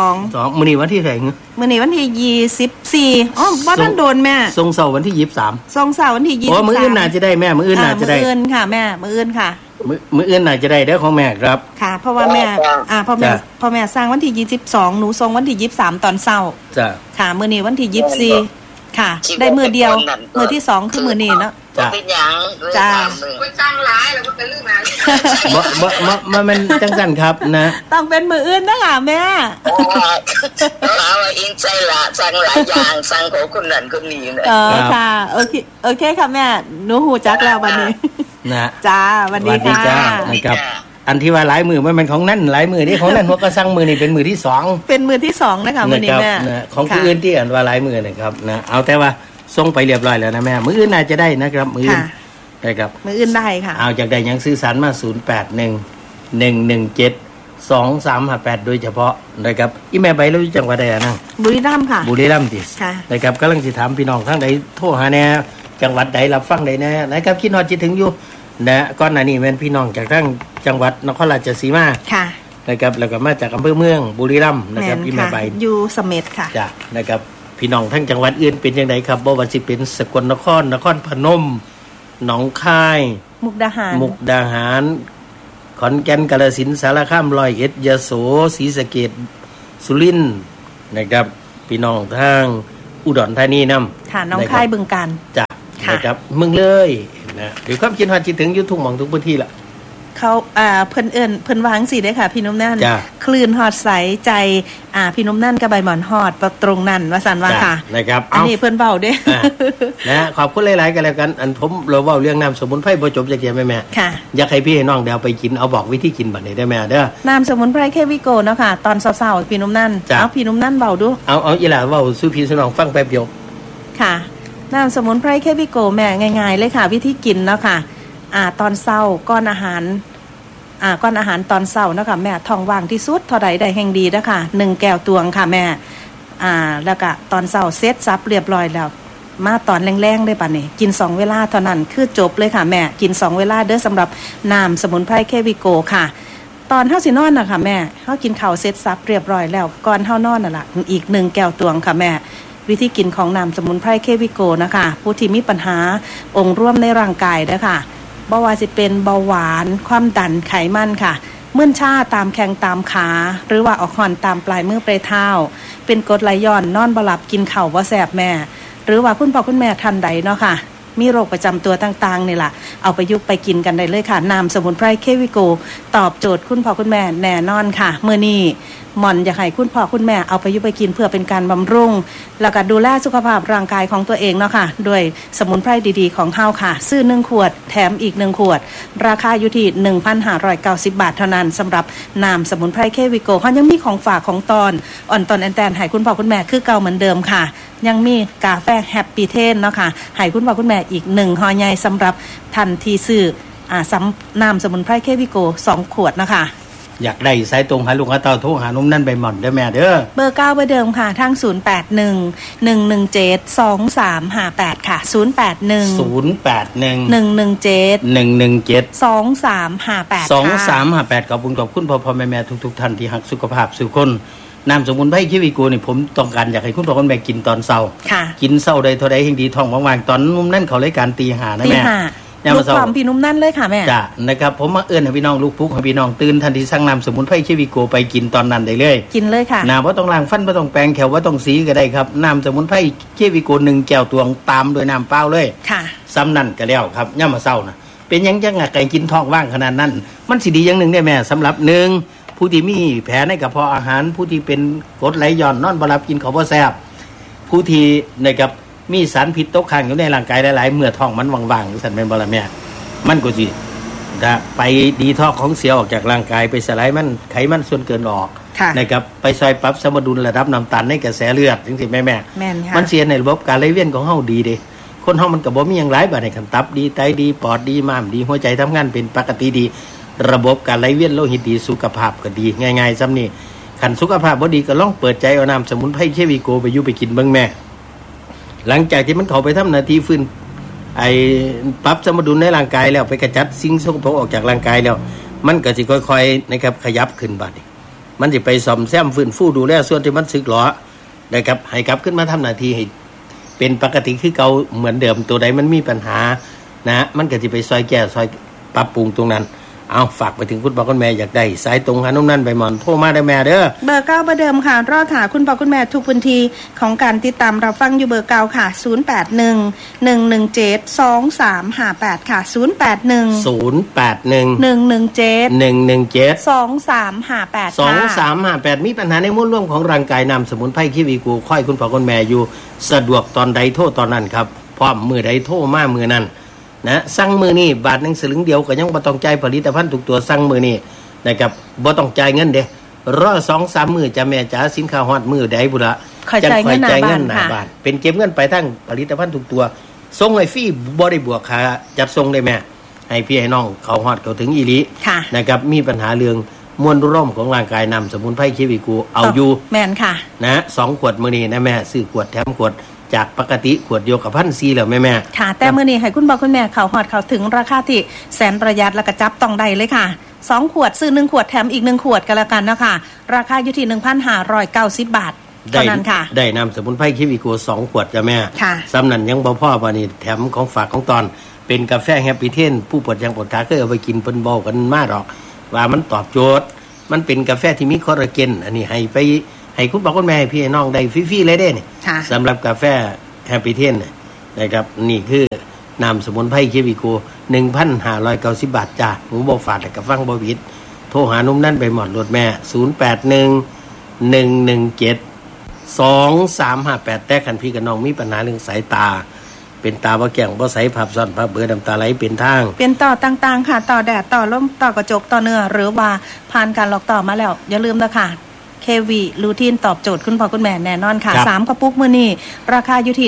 22มื้อนี้วันที่เท่าไหร่มื้อนี้วันที่24อ๋อบ่ทันโดนแม่ส่งเสาร์วันที่23 ส่งเสาร์วันที่23 อ๋อมื้ออื่นน่าจะได้แม่มื้ออื่นน่าจะได้มื้ออื่นค่ะแม่มื้ออื่นค่ะมื้ออื่นน่าจะได้เด้อของแม่ครับค่ะเพราะว่าแม่พ่อแม่สร้างวันที่22หนูส่งวันที่23ตอนเช้าจ้ะค่ะมื้อนี้วันที่24ค่ะได้มื้อเดียวมื้อที่2คือมื้อนี้เนาะเป็นหยังจ้าไปสร้างหลายแล้วก็เป็นเรื่องมามันจังซั่นครับนะต้องเป็นมื้ออื่นนะค่ะแม่เอาอิงใจละสั่งหลายอย่างสั่งของคนนั้นคนนี้นะค่ะโอเคค่ะแม่หนูฮู้จักแล้ววันนี้นะจ้าวันนี้ค่ะนะครับอันที่ว่าหลายมือมันเป็นของนั่นหลายมือนี่ของนั่นหัวก็สั่งมือนี่เป็นมือที่2 เป็นมือที่2นะคะมื้อนี้แม่ของผู้อื่นที่อ่านว่าหลายมือนะครับนะเอาแต่ว่าส่งไปเรียบร้อยแล้วนะแม่มื้ออื่นน่าจะได้นะครับมื้ออื่นได้ครับมื้ออื่นได้ค่ะเอาจากได้ยังสื่อสารมา0811172358โดยเฉพาะนะครับอีแม่ใบเราอยู่จังหวัดใดนะบุรีรัมย์ค่ะบุรีรัมย์ตินะครับกำลังสิถามพี่น้องทางใดโทรหาแน่จังหวัดใดรับฟังใดแน่นะครับคิดฮอดคิดถึงอยู่นะก่อนหน้านี้แม่นพี่น้องจากทั้งจังหวัดนครราชสีมาค่ะนะครับแล้วก็มาจากอำเภอเมืองบุรีรัมย์นะครับพี่แม่ใบอยู่เสม็ดค่ะจ้ะนะครับพี่น้องทั้งจังหวัดอื่นเป็นจังไดครับบ่ว่าสิเป็นสกลนครนครพนมหนองคายมุกดาหค่ะน้องคายบึงกาฬจ้ะนะครับเมืองเลยนะด้วยความคิดฮอดคิดถึงอยู่ทุกหม่องทุกพื้นที่ล่ะเขาเพิ่นวางสิได้ค่ะพี่นุ่มนั่นคลื่นฮอดใสใจพี่นุ่มนั่นกับใบหมอนฮอดตรงนั้นว่าซั่นว่าค่ะนะครับอันนี้เพิ่นเว้าเด้นะขอบคุณหลายๆกันแล้วกันอันผมเราเว้าเรื่องน้ำสมุนไพรบ่จบจักเที่ยแม่ๆค่ะอยากให้พี่ให้น้องเดี๋ยวไปกินเอาบอกวิธีกินบัดนี้ได้แม่เด้อน้ำสมุนไพรเควิโกเนาะค่ะตอนเช้าๆพี่นุ่มนั่นเอาพี่นุ่มนั่นเว้าดูเอาอีหล่าเว้าสู่พี่สู่น้องฟังแป๊บเดียวค่ะน้ำสมุนไพรเควิโกแม่ง่ายๆเลยค่ะวิธีกินเนาะค่ะตอนเช้าก่อนอาหารตอนเช้านะคะแม่ท้องว่างที่สุดเท่าใดได้แห่งดีนะคะ1แก้วตวงค่ะแม่แล้วก็ตอนเช้าเสร็จสับเรียบร้อยแล้วมาตอนแรงๆได้ป่ะนี่กิน2เวลาเท่านั้นคือจบเลยค่ะแม่กิน2เวลาเด้อสำหรับน้ำสมุนไพรเควิโกค่ะตอนเฮาสินอนน่ะค่ะแม่เฮากินข้าวเสร็จสับเรียบร้อยแล้วก่อนเฮานอนน่ะล่ะอีก1แก้วตวงค่ะแม่วิธีกินของน้ำสมุนไพรเควิโกนะคะผู้ที่มีปัญหาองค์รวมในร่างกายเด้อค่ะบ่ว่าสิเป็นเบาหวานความดันไขมันค่ะมึนชาตามแข้งตามขาหรือว่าออกห่อนตามปลายมือปลายเท้าเป็นกรดไหลย้อนนอนบ่หลับกินข้าวบ่แซ่บแม่หรือว่าคุณพ่อคุณแม่ท่านใดเนาะค่ะมีโรคประจำตัวต่างๆนี่ล่ะเอาไปยุกไปกินกันได้เลยค่ะน้ำสมุนไพรเควิโกตอบโจทย์คุณพ่อคุณแม่แน่นอนค่ะมื้อนี้หม่อนอยากให้คุณพ่อคุณแม่เอาไปยุกไปกินเพื่อเป็นการบำรุงแล้วก็ดูแลสุขภาพร่างกายของตัวเองเนาะค่ะด้วยสมุนไพรดีๆของเฮาค่ะซื้อ1ขวดแถมอีก1ขวดราคาอยู่ที่ 1,590 บาทเท่านั้นสำหรับน้ำสมุนไพรเควิโกเฮายังมีของฝากของตอนอ่อนตอนแอนแตนให้คุณพ่อคุณแม่คือเก่าเหมือนเดิมค่ะยังมีกาแฟแฮปปี้เทนเนาะค่ะให้คุณพ่อคุณแม่อีก1ห่อใหญ่สำหรับท่านที่ซื้อน้ำสมุนไพรเควิโก2ขวดนะคะอยากได้สายตรงหาลุงหาเต่าโทรหานุ่มนั่นใบหม่อนได้แม่เด้อเบอร์9เบอร์เดิมค่ะทาง081-117-2358ค่ะ 081-117-2358ขอบคุณพ่อแม่ทุกท่านที่รักสุขภาพสุขคนน้ำสมุนไพรเควิโกนี่ผมต้องการอยากให้คุณพ่อคุณแม่กินตอนเช้ากินเช้าใดเท่าใดแห่งดีท้องว่างๆตอนนุ่มนั่นเขารายการตี 5นะแม่ลูกความพี่นุ่มนั่นเลยค่ะแม่จ้ะนะครับผมมาเอื้อนให้พี่น้องลูกพุกให้พี่น้องตื่นทันทีสั่งน้ำสมุนไพรเควิโกไปกินตอนนั้นได้เลยกินเลยค่ะน้ำว่าต้องล้างฟันว่าต้องแปรงแขวว่าต้องสีก็ได้ครับน้ำสมุนไพรเควิโก1แก้วตวงตามด้วยน้ำเปล่าเลยค่ะซ้ำนั่นก็แล้วครับย่ามมาเช้านะเป็นยังจังไงกินท้องว่างขนาดนั้นมันสิดีอย่างหนึ่งได้แม่สำหรับ1ผู้ที่มีแผลในกระเพาะอาหารผู้ที่เป็นกรดไหลย้อนนอนบ่หลับกินข้าวบ่แซ่บผู้ที่นะครับมีสารพิษตกค้างอยู่ในร่างกายหลายๆเมื่อท้องมันว่างๆสั่นแม่นบ่ล่ะแม่มันก็สิไปดีท็อกของเสียออกจากร่างกายไปสลายมันไขมันส่วนเกินออกนะครับไปซอยปรับสมดุลระดับน้ำตาลในกระแสเลือดจังซี่แม่มันเสียในระบบการไหลเวียนของเฮาดีเด้คนเฮามันก็บ่มีหยังหลายบัดนี้คันตับดีไตดีปอดดีม้ามดีหัวใจทำงานเป็นปกติดีระบบการไหลเวียนโลหิตดีสุขภาพก็ดีง่ายๆซ้ำนี่คันสุขภาพบ่ดีก็ลองเปิดใจเอาน้ำสมุนไพรเควิโกไปอยู่ไปกินเบิ่งแม่หลังจากที่มันเข้าไปทำหน้าที่ฟื้นปรับสมดุลในร่างกายแล้วไปกระจัดสิ่งสกปรกออกจากร่างกายแล้วมันก็สิค่อยๆนะครับขยับขึ้นบัดนี้มันสิไปซ่อมแซมฟื้นฟูดูแลส่วนที่มันสึกหรอนะครับให้กลับขึ้นมาทำหน้าที่ให้เป็นปกติคือเก่าเหมือนเดิมตัวใดมันมีปัญหานะมันก็สิไปซอยแก้ซอยปรับปรุงตรงนั้นเอาฝากไปถึงคุณพ่อคุณแม่อยากได้สายตรงหานุ่มนั่นใบหม่อนโทรมาได้แม่เด้อเบอร์9เบอร์เดิมค่ะรอถาคุณพ่อคุณแม่ทุกพื้นที่ของการติดตามรับฟังอยู่เบอร์9ค่ะ081-117-2358ค่ะ 081-117-2358มีปัญหาในมวลรวมของร่างกายนำสมุนไพรเควิโกค่อยคุณพ่อคุณแม่อยู่สะดวกตอนใดโทรตอนนั้นครับพร้อมมื้อใดโทรมามื้อนั้นนะสั่งมือนี่บาทนึงสลึงเดียวก็ยังบ่ต้องจ่ายผลิตภัณฑ์ทุกตัวสั่งมือนี่นะครับบ่ต้องจ่ายเงินเด้รอ 2-3 มื้อจะแม่จ๋าสินค้าฮอดมื้อใดพุ่นล่ะจังค่อยจ่ายเงินหน้าบ้านเป็นเก็บเงินไปทั้งผลิตภัณฑ์ทุกตัวส่งให้ฟรีบ่ได้บวกค่าจัดส่งได้แม่ให้พี่ให้น้องเขาฮอดเขาถึงอีหลีนะครับมีปัญหาเรื่องมวลร่มของร่างกายนำสมุนไพรเควิโกเอาอยู่แม่นค่ะนะ2ขวดมื้อนี้นะแม่ซื้อขวดแถมขวดจากปกติขวดเดียวกับ1,400แล้วแม่ค่ะแต่มื้อนี้ให้คุณพ่อคุณแม่เข้าฮอดเข้าถึงราคาที่แสนประหยัดแล้วก็จับต้องได้เลยค่ะ2ขวดซื้อ1ขวดแถมอีก1ขวดกันแล้วกันนะคะราคาอยู่ที่ 1,590 บาทเท่านั้นค่ะได้น้ำสมุนไพรคิวิโก2ขวดจ้ะแม่ค่ะสำนั้นยังบ่พอบ่นี่แถมของฝากของตอนเป็นกาแฟแฮปปี้เทนผู้ปวดยังปวดขาเคยเอาไปกินเพิ่นบอกกันมาดอกว่ามันตอบโจทย์มันเป็นกาแฟที่มีคอลลาเจนอันนี้ให้คุณพ่อคุณแม่พี่น้องได้ฟรีๆเลยเด้นี่สำหรับกาแฟแฮปปี้เทนนะครับนี่คือน้ำสมุนไพรคิวิโก 1,590 บาทจ้ะหมูบ่ฝาดกับฟังบ่ผิดโทรหานุ่มนั่นไปหมดรถแม่0811172358แต่คันพี่กับน้องมีปัญหาเรื่องสายตาเป็นตาบ่แก้งบ่ใสภาพซ้อนภาพเบื่อน้ำตาไหลเป็นทางเป็นต่อต่างๆค่ะต่อแดดต่อลมต่อกระจกต่อเนื้อหรือว่าผ่านการหลอกต่อมาแล้วอย่าลืมนะค่ะKV รูทีนตอบโจทย์คุณพ่อคุณแม่แน่นอนค่ะ3กระปุกมื้อนี้ราคาอยู่ที่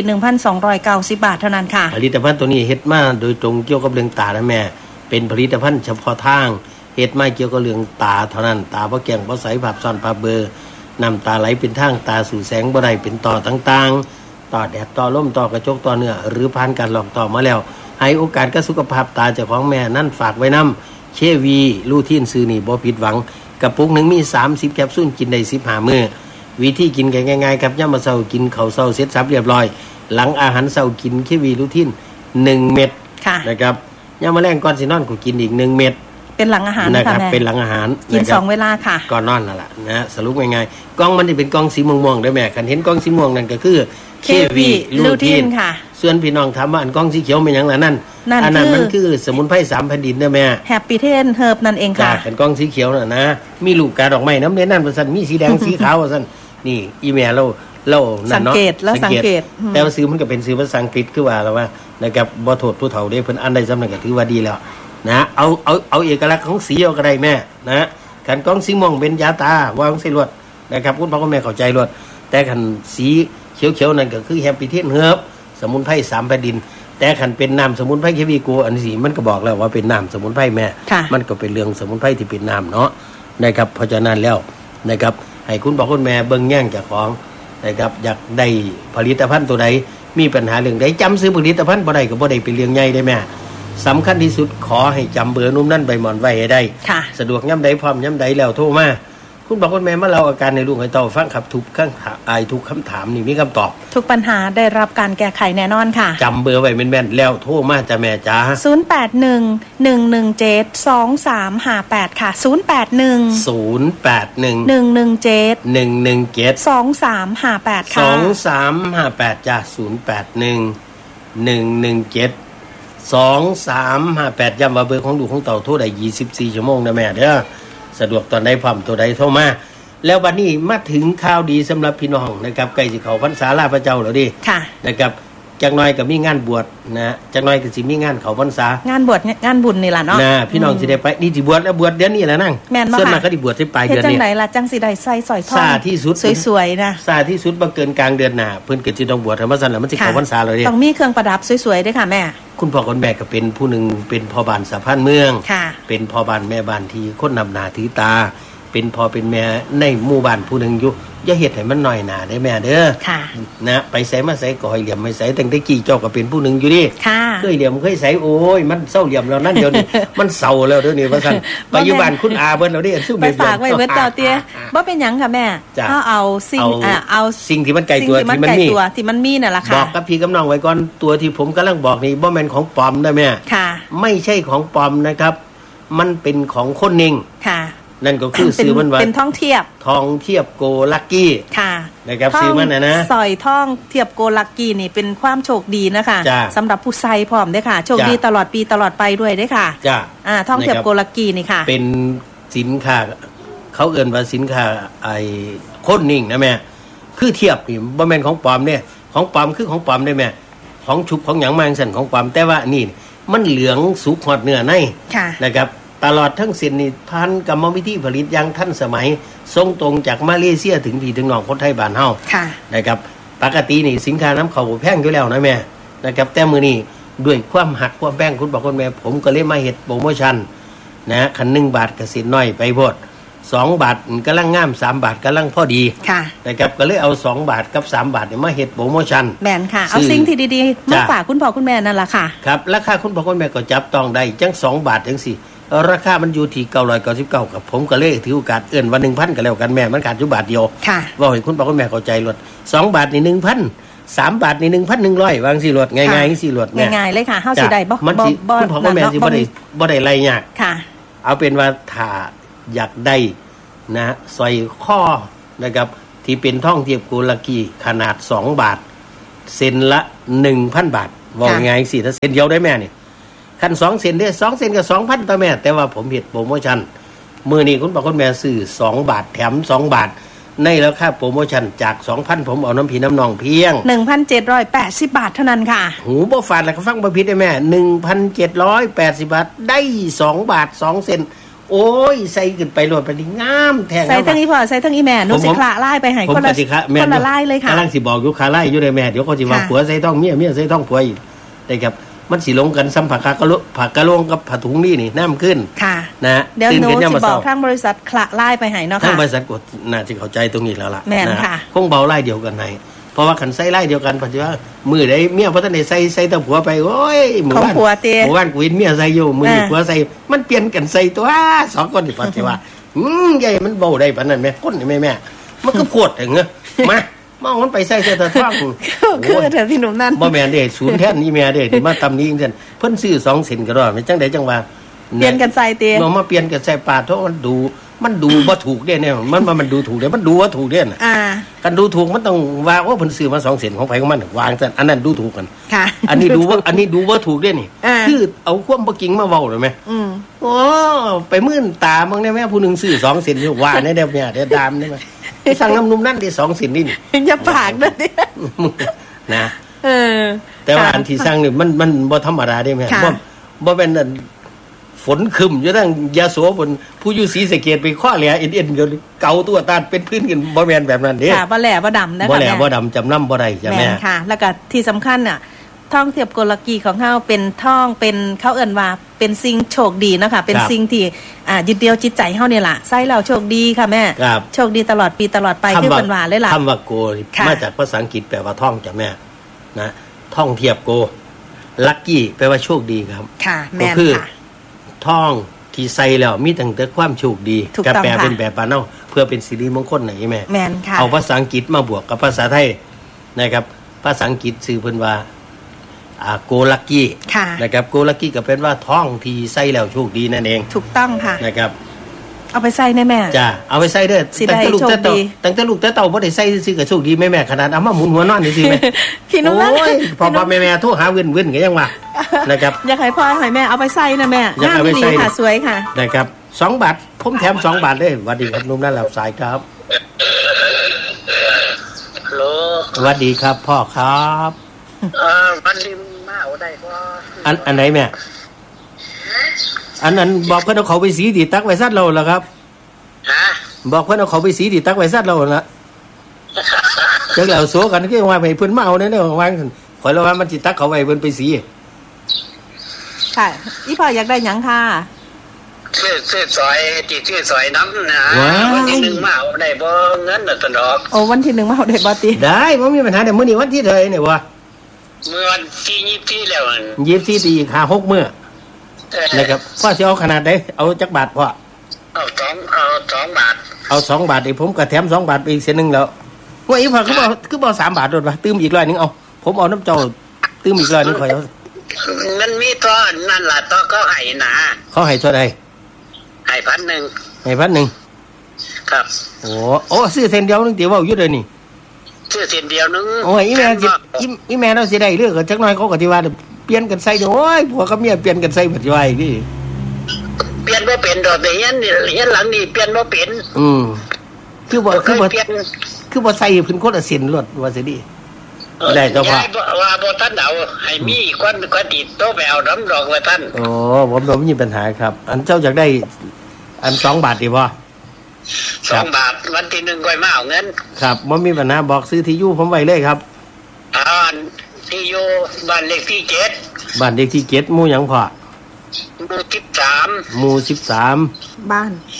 1,290 บาทเท่านั้นค่ะผลิตภัณฑ์ตัวนี้เฮ็ดมาโดยตรงเกี่ยวกับเรื่องตานะแม่เป็นผลิตภัณฑ์เฉพาะทางเฮ็ดมาเกี่ยวกับเรื่องตาเท่านั้นตาบ่แก้งบ่ใสภาพซ้อนภาพเบลอน้ำตาไหลเป็นทางตาสู่แสงบ่ได้เป็นต่อต่างๆต่อแดดต่อลมต่อกระจกต่อเนื้อหรือผ่านการหลอกต่อมาแล้วให้โอกาสกับสุขภาพตาเจ้าของแม่นั่นฝากไว้นำKV รูทีนซื้อนี่บ่ผิดหวังกระปุกหนึ่งมี30แคปซูลกินได้15มื้อวิธีกินง่ายๆครับยามมื้อเช้ากินข้าวเช้าเสร็จสับเรียบร้อยหลังอาหารเช้ากินเควีรูทีน1เม็ดนะครับยามมื้อแลงก่อนสินอนก็กินอีก1เม็ดเป็นหลังอาหารนะครับเป็นหลังอาหารกิน2เวลาค่ะก่อนนอนนั่นล่ะนะสรุปง่ายๆกล่องมันสิเป็นกล่องสีม่วงๆเด้อแม่คันเห็นกล่องสีม่วงนั่นก็คือ KV รูทีนค่ะส่วนพี่น้องถามว่าอันกล่องสีเขียวเป็นหยังล่ะนั่นอันนั้นมันคือสมุนไพร3แผ่นดินเด้อแม่แฮปปี้เทนเฮิร์บนั่นเองค่ะเป็นกล่องสีเขียวน่ะนะมีลูกกาดอกไม้น้ำเน้นนั่นว่าซั่นมีสีแดงสีขาวว่าซั่นนี่อีเมลเรานั่นเนาะสังเกตแต่ว่าซื้อมันก็เป็นซื้อภาษาอังกฤษคือว่าแล้วว่านะครับบ่โทษผู้เฒ่าเด้เพิ่นอ่านได้ซ้ำนั่นก็ถือว่าดีแล้วนะเอาเอกลักษณ์ของสีเอาก็ได้แม่นะคันกล่องสีม่วงเป็นยาตาวางใส่รวดนะครับคุณพ่อคุณแม่เข้าใจรวดแต่คันสีเขียวๆนั่นก็คือแฮปปี้เทนเฮิร์บสมุนไพร3แผ่นดินแต่คันเป็นน้ำสมุนไพรเควีโกอันนี้มันก็บอกแล้วว่าเป็นน้ำสมุนไพรแม่มันก็เป็นเรื่องสมุนไพรที่เป็นน้ำเนาะนะครับเพราะฉะนั้นแล้วนะครับให้คุณพ่อคุณแม่เบิ่งแย่งเจ้าของนะครับอยากได้ผลิตภัณฑ์ตัวใดมีปัญหาเรื่องใดจำซื้อผลิตภัณฑ์บ่ได้ก็บ่ได้เป็นเรื่องใหญ่ได้แม่สำคัญที่สุดขอให้จำเบอร์นุ่มนั่นใบหมอนไว้ให้ได้สะดวกย่ำใดพร้อมย่ำใดแล้วโทรมาคุณบอกคุณแม่มาเล่าอาการในลูกให้เต้าฟังครับทุกคำถามนี่มีคำตอบทุกปัญหาได้รับการแก้ไขแน่นอนค่ะจำเบอร์ไว้แม่นๆแล้วโทรมาจ้ะแม่จ๋า 0811172358ค่ะ0811172358ค่ะ 2358จ้ะ0811172358ย้ำว่าเบอร์ของลูกของเต้าโทรได้24ชั่วโมงนะแม่เด้อสะดวกตอนใดพร้อมตัวใดโทรมาแล้ววันนี้มาถึงข่าวดีสำหรับพี่น้องนะครับใกล้สิเข้าพรรษาลาพระเจ้าแล้วดินะครับจักหน่อยก็มีงานบวชนะจักหน่อยก็สิมีงานเข้าพรรษางานบวชงานบุญนี่ล่ะเนาะพี่น้องสิได้ไปนี่สิบวชแล้วบวชเดือนนี้แหละนั่งส่วนมากก็สิบวชที่ปลายเดือนนี้จังได๋ล่ะจังสิได้ใส่สร้อยทองซาที่สุดสวยๆนะซาที่สุดบ่เกินกลางเดือนหน้าเพิ่นก็สิต้องบวชธรรมสันแล้วมันสิเข้าพรรษาแล้วดิต้องมีเครื่องประดับสวยๆด้วยค่ะแม่คุณพ่อคุณแม่ก็เป็นผู้นึงเป็นพ่อบ้านสะพานเมืองเป็นพ่อบ้านแม่บ้านที่คนนำหน้าถือตาเป็นพ่อเป็นแม่ในหมู่บ้านผู้นึงอยู่อย่าเฮ็ดให้มันน้อยหน้าได้แม่เด้อนะไปใส่มาใส่ก็ให้เหลี่ยมไม่ใส่ตั้งแต่กี้เจ้าก็เป็นผู้นึงอยู่ดิเคยเหลี่ยมเคยใส่โอ้ยมันเศร้าเหลี่ยมแล้วนั่นเดี๋ยวนี้มันเศร้าแล้วเดี๋ยวนี้ว่าซั่นปัจจุบันคุณอาเบิ่นแล้วดิสู้ไปฝากไว้เบิดต่อเตี้ยบ่เป็นหยังค่ะแม่ถ้าเอาสิ่งที่มันไกลตัวที่มันมีน่ะล่ะค่ะบอกกับพี่กับน้องไว้ก่อนตัวที่ผมกำลังบอกนี่บ่แม่นของปลอมนะแม่ไม่ใช่ของปลอมนะครับมันเป็นของคนนิ่งนั่นก็คือซื้อมันว่าเป็นทองเทียบโกลักกี้ค่ะนะครับซื้อมันนะสอยทองเทียบโกลักกี้นี่เป็นความโชคดีนะคะสำหรับผู้ใส่พร้อมด้วยค่ะโชคดีตลอดปีตลอดไปด้วยด้วยค่ะทองเทียบโกลักกี้นี่ค่ะเป็นสินค้าเขาเอิ้นว่าสินค้าไอ้คนนิ่งนะแม่คือเทียบนี่บ่แม่นของปลอมเนี่ยของปลอมคือของปลอมได้แม่ของชุบของหยังมาจังซั่นของปลอมแต่ว่านี่มันเหลืองสุกฮอดเนื้อในนะครับตลอดทั้งเส้นนี่ผ่านกรรมวิธีผลิตอย่างทันสมัยส่งตรงจากมาเลเซียถึงพี่ถึงน้องคนไทยบ้านเฮานะครับปกตินี่สินค้าน้ำเข้าแพงอยู่แล้วนะแม่นะครับแต่มื้อนี้ด้วยความหักความแพงคุณบอกคุณแม่ผมก็เลยมาเฮ็ดโปรโมชั่นนะคัน1 บาทก็สิน้อยไปโพด 2 บาทกำลังงาม3 บาทกำลังพอดีค่ะนะครับก็เลยเอา2 บาทกับ3 บาทเนี่ยมาเฮ็ดโปรโมชั่นแม่นค่ะเอาสิ่งที่ดีๆมาฝากคุณพ่อคุณแม่นั่นล่ะค่ะครับราคาคุณพ่อคุณแม่ก็จับต้องได้จัง2 บาทจังสี่ราคามันอยู่ที่999ครับผมก็เลยถือโอกาสเอื้อนว่า 1,000 ก็แล้วกันแม่มันขาดอยู่บาทเดียวค่ะว่าให้คุณพ่อคุณแม่เข้าใจลด2 บาทนี่ 1,000 3 บาทนี่ 1,100วางสิลดง่ายๆสิลดแม่ง่ายๆเลยค่ะเฮาสิได้บ่มันสิคุณพ่อคุณแม่สิบ่ได้ไรยากค่ะเอาเป็นว่าถ้าอยากได้นะสร้อยข้อนะครับที่เป็นท่องเทียบโกลากีขนาด2 บาทเซนละ 1,000 บาทว่าง่ายสิถ้าเซนเดียวได้แม่นี่คัน2 เซนได้2 เซนก็ 2,000ต่อแม่แต่ว่าผมเฮ็ดโปรโมชั่นมื้อนี้คุณพ่อคุณแม่ซื้อ2 บาทแถม2 บาทในราคาโปรโมชั่นจาก 2,000 ผมเอาน้ำพี่น้ำนองเพียง 1,780 บาทเท่านั้นค่ะหูบ่ฟาดแล้วก็ฟังบ่ผิดได้แม่ 1,780 บาทได้2 บาท 2 เซนโอ้ยใส่ขึ้นไปโลดไปนี่งามแท้ใส่ทั้งนี้พอใส่ทั้งอีแม่หนูสิคละลายไปให้คนละลายเลยค่ะกำลังสิบอกอยู่คาลายอยู่ได้แม่เดี๋ยวเขาสิว่าผัวใส่ท้องเมียใส่ท้องผัวอีกได้ครับมันสิลงกันซ้ำผักกะโลงกับผ้าถุงนี่น้ำขึ้นค่ะนะเดี๋ยวหนูสิบอกทางบริษัทคละลายไปให้เนาะค่ะทางบริษัทกดน่าจะเข้าใจตรงนี้แล้วล่ะแม่นค่ะคงเบาไล่เดียวกันให้เพราะว่าขันใส่ไล่เดียวกันปัจจุบันมือได้เมียเพราะท่านได้ใส่ตะผัวไปโอ้ยหมู่บ้านกูเห็นเมียใส่อยู่มือผัวใส่มันเปลี่ยนกันใส่ตัว2 คนที่ปัจจุบันใหญ่มันเบาได้ปานนั้นแม่คนนี่แม่มันก็ปวดอย่างเงี้ยมามองมันไปใส่เสื้อตะท้องคือเถอะพี่หนุ่มนั่นบ่แม่นเด้ศูนย์แท้นี่แม่เด้ที่มาตำนี้จังซั่นเพิ่นซื้อ2 เซนก็รอดจังได๋จังว่าเปลี่ยนกันใส่เตเนาะมาเปลี่ยนกันใส่ปาดเพราะมันดูบ่ถูกเด้เนี่ยมันดูถูกเด้มันดูว่าถูกเด้น่ะกันดูถูกมันต้องว่าโอ้เพิ่นซื้อมา2 เซนของไผของมันวางซั่นอันนั้นดูถูกกันค่ะอันนี้ดูว่าถูกเด้นี่คือเอาความบ่จริงมาเว้าได้มั้ยโอ้ไปมื่นตามึงได้แม่ผู้นึงซื้อ2 เซนอยู่ว่าได้เด้อแม่เด้อดามได้มั้ยสั่งน้ำนุ่มนั่นได้2 เซนนี่อย่าปากเด้อนะแต่ว่าอันที่สั่งนี่มันบ่ธรรมดาเด้แม่บ่แม่นฝนคึมอยู่ทั้งยาโสบนผู้อยู่ศรีสะเกษไปข้อแหลเอ็นอยู่เกาตัวตาเป็นพื้นกันบ่แม่นแบบนั้นเด้ค่ะบ่แหล่บ่ดำนะคะบ่แหล่บ่ดำจำนำบ่ได้จ้ะแม่ค่ะแล้วก็ที่สำคัญน่ะท่องเทียบโกลากีของเฮาเป็นท่องเป็นเขาเอิ้นว่าเป็นสิ่งโชคดีนะคะเป็นสิ่งที่ยึดเดียวจิตใจเฮานี่ล่ะใส่แล้วโชคดีค่ะแม่โชคดีตลอดปีตลอดไปคือเพิ่นว่าเลยล่ะคำว่าโกมาจากภาษาอังกฤษแปลว่าท่องจ้ะแม่นะท่องเทียบโกลัคกี้แปลว่าโชคดีครับค่ะแม่นค่ะท่องที่ใส่แล้วมีตั้งแต่ความโชคดีกับแปลเป็นแบบบ้านเฮาเพื่อเป็นสิริมงคลไหนแม่แม่นค่ะเอาภาษาอังกฤษมาบวกกับภาษาไทยนะครับภาษาอังกฤษชื่อเพิ่นว่าโกลัคกี้นะครับโกลัคกี้ก็เป็นว่าท่องที่ใส่แล้วโชคดีนั่นเองถูกต้องค่ะนะครับเอาไปใส่ในแม่จ้าเอาไปใส่เด้อตั้งแต่ลูกแต่เต่าบ่ได้ใส่ซื่อก็โชคดีแม่ขนาดเอามาหมุนหัวนอนซื่อแม่พี่น้องโอ้ยพอแม่โทรหาเว้นก็ยังว่านะครับอยากให้พ่อให้แม่เอาไปใส่นะแม่งามดีค่ะสวยค่ะนะครับ2 บาทผมแถม2 บาทเลยสวัสดีครับนุ่มนั่นรับสายครับฮัลโหลสวัสดีครับพ่อครับวันนี้มาเอาได้บ่อันไหนแม่อันนั้นบอกเพิ่นเอาเขาไปสีดีตักไว้ซัดเราแล้วครับบอกเพิ่นเอาเขาไปสีดีตักไว้ซัดเราละจังแล้วโซกันคือว่าให้เพิ่นมาเอาแน่ๆวางข่อยแล้วว่ามันสิตักเขาไว้เพิ่นไปสีค่ะอีพ่ออยากได้หยังค่ะซื้อซอยติซื้อซอยน้ำนะวันที่1มาเอาได้บ่เงินน่ะตนดอกโอ้วันที่1มาเอาได้บ่ติได้บ่มีปัญหาแต่มื้อนี้วันที่เท่าไหร่เนี่ยบ่เมื่อวันที่24แล้ว 24ตี5-6มื้อนะครับพ่อสิเอาขนาดใดเอาจักบาทพ่อเอา2 บาทเอา2 บาทนี่ผมก็แถม2 บาทไปอีกเส้นนึงแล้วว่าอีพ่อคือบ่3 บาทโดดว่าตื้มอีก100นึงเอาผมเอาน้ำเจ้าตื้มอีก100นึงข่อยเอามันมีตอนนั่นล่ะตอนเขาให้นะเขาให้เท่าใดให้1,000 ให้1,000 ครับโอ้ซื้อเส้นเดียวนึงติเว้าอยู่เด้อนี่ซื้อเส้นเดียวนึงโอ้ยอีแม่เราสิได้เรื่องจักหน่อยเขาก็สิว่าเปลี่ยนกันใส่โอ้ยผัวกับเมียเปลี่ยนกันใส่ปัจจุบันนี่เปลี่ยนบ่เป็นดอกแต่เฮียนหลังนี่เปลี่ยนบ่เป็นคือบ่ใส่เพิ่นคนละเส้นรถว่าสิดีได้เจ้าพ่อว่าบ่ทันเอาให้มีคนติดโตไปเอาน้ำดอกว่าท่านผมบ่มีปัญหาครับอันเจ้าอยากได้อัน2 บาทดีบ่ 2 บาทวันที่1ค่อยมาเอาเงินครับบ่มีปัญหาบอกซื้อที่อยู่ผมไว้เลยครับที่อยู่บ้านเลขที่7 บ้านเลขที่7หมู่หยังพ่อหมู่13 บ้าน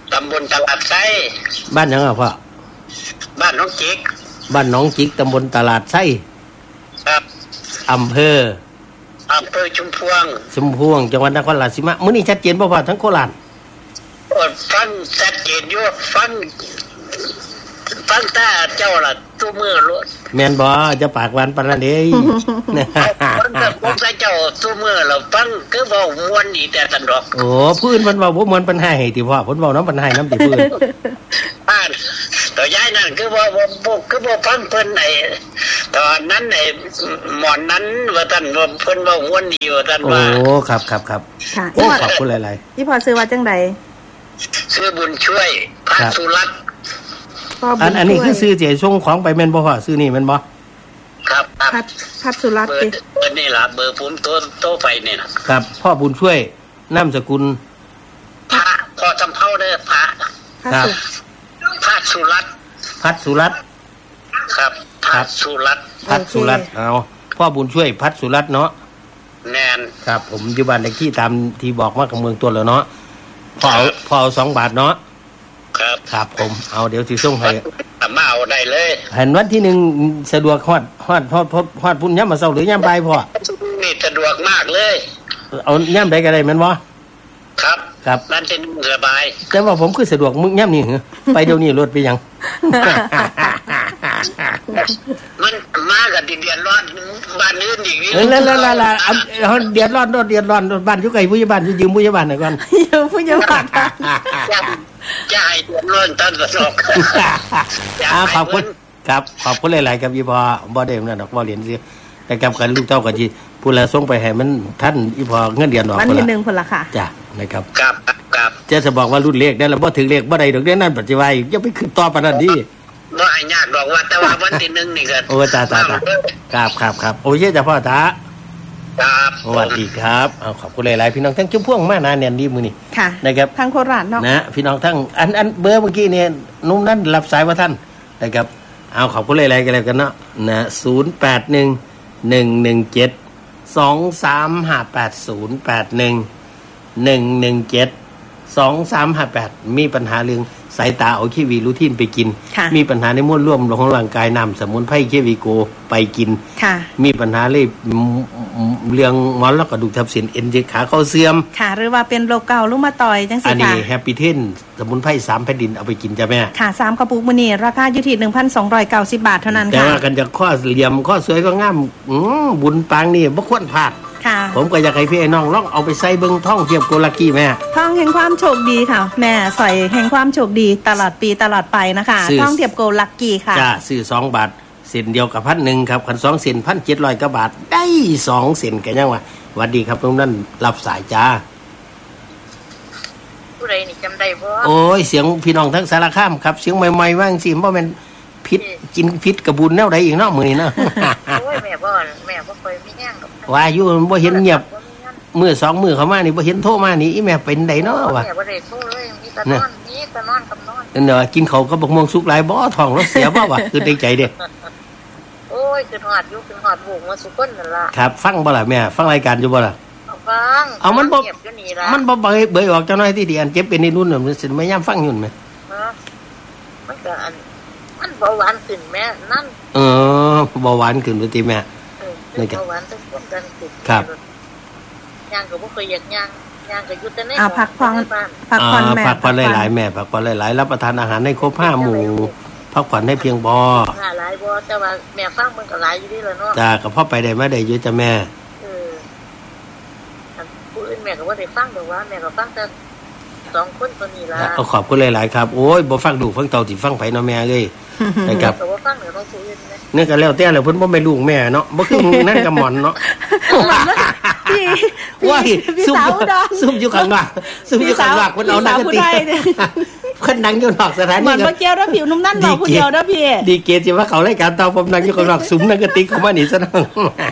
ตำบลตลาดไส้บ้านหยังอ่ะพ่อบ้านน้องจิกบ้านหนองจิกตำบลตลาดไส้ครับอำเภอชุมพวงชุมพวงจังหวัดนครราชสีมามื้อนี้ชัดเจนบ่พ่อทั้งโคราชฟังชัดเจนอยู่ฟังตาเจ้าล่ะตัวมือรถแม่นบ่จะปากหวานปานนั้นเด้คนกับพวกเจ้าตัวมือเราฟังคือเว้ามวนดีแต่ตันดอกโอ้ผู้อื่นเพิ่นเว้าบ่ม่วนเพิ่นให้ติพ่อเพิ่นเว้านำเพิ่นให้นำติผู้อื่นบ้านตัวยายนั่นคือว่าฟังเพิ่นไอ้ตอนนั้นไอ้หมอนนั้นว่าท่านว่าเพิ่นเว้ามวนดีว่าท่านโอ้ว่าครับค่ะโอ้ขอบคุณหลายพี่พอซื้อว่าจังใดชื่อบุญช่วยพระสุรัตน์ๆอันนี้คือซื้อเจส่งของไปแม่นบ่พ่อซื้อนี่แม่นบ่ครับพัดสุรัตน์เบอร์นี่ล่ะเบอร์ผมโตไฟนี่นะครับพ่อบุญช่วยนามสกุลพระพอจำเภาเด้อพระครับพระสุรัตน์พัดสุรัตน์ครับพระสุรัตน์พัดสุรัตน์เอาพ่อบุญช่วยพัดสุรัตน์เนาะแน่นครับผมอยู่บ้านเลขที่ตามที่บอกมากับเมืองตัวแล้วเนาะพ่อเอา2 บาทเนาะครับครับผมเอาเดี๋ยวสิส่งให้มาเอาได้เลยเห็นวันที่1สะดวกฮอดพุ่นยามมื้อเช้าหรือยามบ่ายพ่อนี่สะดวกมากเลยเอายามใดก็ได้แม่นบ่ครับครับนั่นเป็นสบายแต่ว่าผมคือสะดวกมึงยามนี้เหรอไปเดี๋ยวนี้รถไปยังมันมากับเดือนร้อนบ้านอื่นอีกนี่แล้วเอาเดือดร้อนบ้านอยู่ไกลผู้ใหญ่บ้านยืมผู้ใหญ่บ้านหน่อยก่อนอยู่ผู้ใหญ่บ้านจะให้เดือดร้อนตั้งสะดวกขอบคุณครับขอบคุณหลายๆครับอีพอบ่ได้นั่นดอกบ่เหรียญสิแต่กับกันลูกเต้าก็สิผู้ละส่งไปให้มันท่านอีพอเงินเดือนออกวันที่1พุ่นล่ะค่ะจ้ะนะครับครับจะบอกว่ารุ่นเลขได้แล้วบ่ถึงเลขบ่ได้ดอกเด้นั่นปัจจุบันอย่าไปขึ้นต่อปานนั้นดิบ่ให้ยากดอกว่าแต่ว่าวันที่1นี่ก็โอ้ตาครับโอ้ยจ้ะพ่อตาครับสวัสดีครับเอาขอบคุณหลายๆพี่น้องทั้งชุมพวงมานาแน่นดีมื้อนี้ค่ะนะครับทางโคราชเนาะนะพี่น้องทั้งอันเบอร์เมื่อกี้เนี่ยนุ่มนั่นรับสายว่าท่านนะครับเอาขอบคุณหลายๆกันแล้วกันเนาะนะ08111723580811172358มีปัญหาเรื่องสายตาเอาเควีรูทีนไปกิน มีปัญหาในมวลร่วมของร่างกายนำสมุนไพรเควีโกไปกินค่ะมีปัญหาเลยเรื่องหมอนแล้วก็ดูทับเส้นเอ็นเจ็บขาเข้าเสื่อมค่ะหรือว่าเป็นโรคเกาต์รุมาตอยด์จังซี่อันค่ะนี้แฮปปี้เทนสมุนไพร3แผ่นดินเอาไปกินจ้ะแม่ค่ะ3กระปุกมื้อนี้ราคาอยู่ที่ 1,290 บาทเท่านั้นแต่ค่ะว่ากันจะข้อเหลี่ยมข้อสวยก็งามบุญปางนี่บ่ควรพลาดค่ะผมก็อยากให้พี่ไอ้น้องลองเอาไปใส่เบิ่งท่องเทียบโกลักกี้แม่ท่องแห่งความโชคดีค่ะ แม่ใส่แห่งความโชคดีตลอดปีตลอดไปนะคะท่องเทียบโกลักกี้ค่ะจ้าซื้อ2 บาทเส้นเดียวกับ1,000ครับคัน2เส้น1,700กว่าบาทได้2เส้นกันยังว่าสวัสดีครับตรงนั้นรับสายจ้าผู้ใดนี่จำได้บ่โอ้ยเสียงพี่น้องทั้งสารคามครับเสียงใหม่ๆว่าจังซี่บ่แม่นพิษกินพิษกระบุญแนวใดอีกเนาะมื้อนี้เนาะโอ้ยแม่บ่ค่อยมีแห้งกับว่าอยู่บ่เห็นเงียบมื้อ2มื้อเข้ามานี่บ่เห็นโทรมานี่อีแม่เป็นไดเนาะวะแม่บ่ได้โทรเลยมีแต่นอนกับนอนเนาะกินข้าวกับบักม่วงสุกหลายบ่ท้องรถเสียบ่วะคือในใจเด้โอ้ยคือฮอดอยู่คือฮอดบุกมาสุคนนั่นล่ะครับฟังบ่ล่ะแม่ฟังรายการอยู่บ่ล่ะฟังเอามันบ่เงียบอยู่นี่ล่ะมันบ่เบยออกจังหน่อยที่ดีอันเจ็บเป็นนี่นู่นน่ะมันสิมายามฟังอยู่นั่นแหมมันก็มันเบาหวานขึ้นแม่นั่นเบาหวานขึ้นบ่ติแม่นี่ก็เบาหวานต้องควบกันขึ้นครับย่างก็บ่เคยอยากย่างก็อยู่แต่ในพักผ่อนบ้านพักผ่อนแม่พักผ่อนหลายๆแม่พักผ่อนหลายๆรับประทานอาหารให้ครบ5หมู่พักผ่อนให้เพียงพอหลายบ่แต่ว่าแม่ฟังมันก็หลายอยู่ดีล่ะเนาะจ้าก็พอไปได้มาได้อยู่จ้ะแม่อันผู้อื่นแม่ก็บ่ได้ฟังดอกว่าแม่ก็ฟังแต่2คนตัวนี้ล่ะเอาขอบคุณหลายๆครับโอ้ยบ่ฟังดูฟังเต่าสิฟังไผเนาะแม่เอ้ยนะครับก็บ่ฟังเดี๋ยวเราผู้อื่นนะนี่ก็แล้วแต่แล้วเพิ่นบ่แม่นลูกแม่เนาะบ่คือนั่นกับหมอนเนาะพี่ว้ายพี่ซุ่มสาวอุดรซุ่มอยู่ข้างนอกซุ่มอยู่ข้างนอกเพิ่นเอานักดนตรีพี่สาวผู้ไทยเนี่ยเพิ่นนั่งอยู่นอกสถาเหนีมือนเมื่อกี้แล้วผิวนุ่มนั่นบอกผู้เดียวนะพี่ดีเกสิว่าเขารายการเตาผมนั่งอยู่ข้างนอกซุ่มนักดนตรีเข้ามานี่ซะเนาะ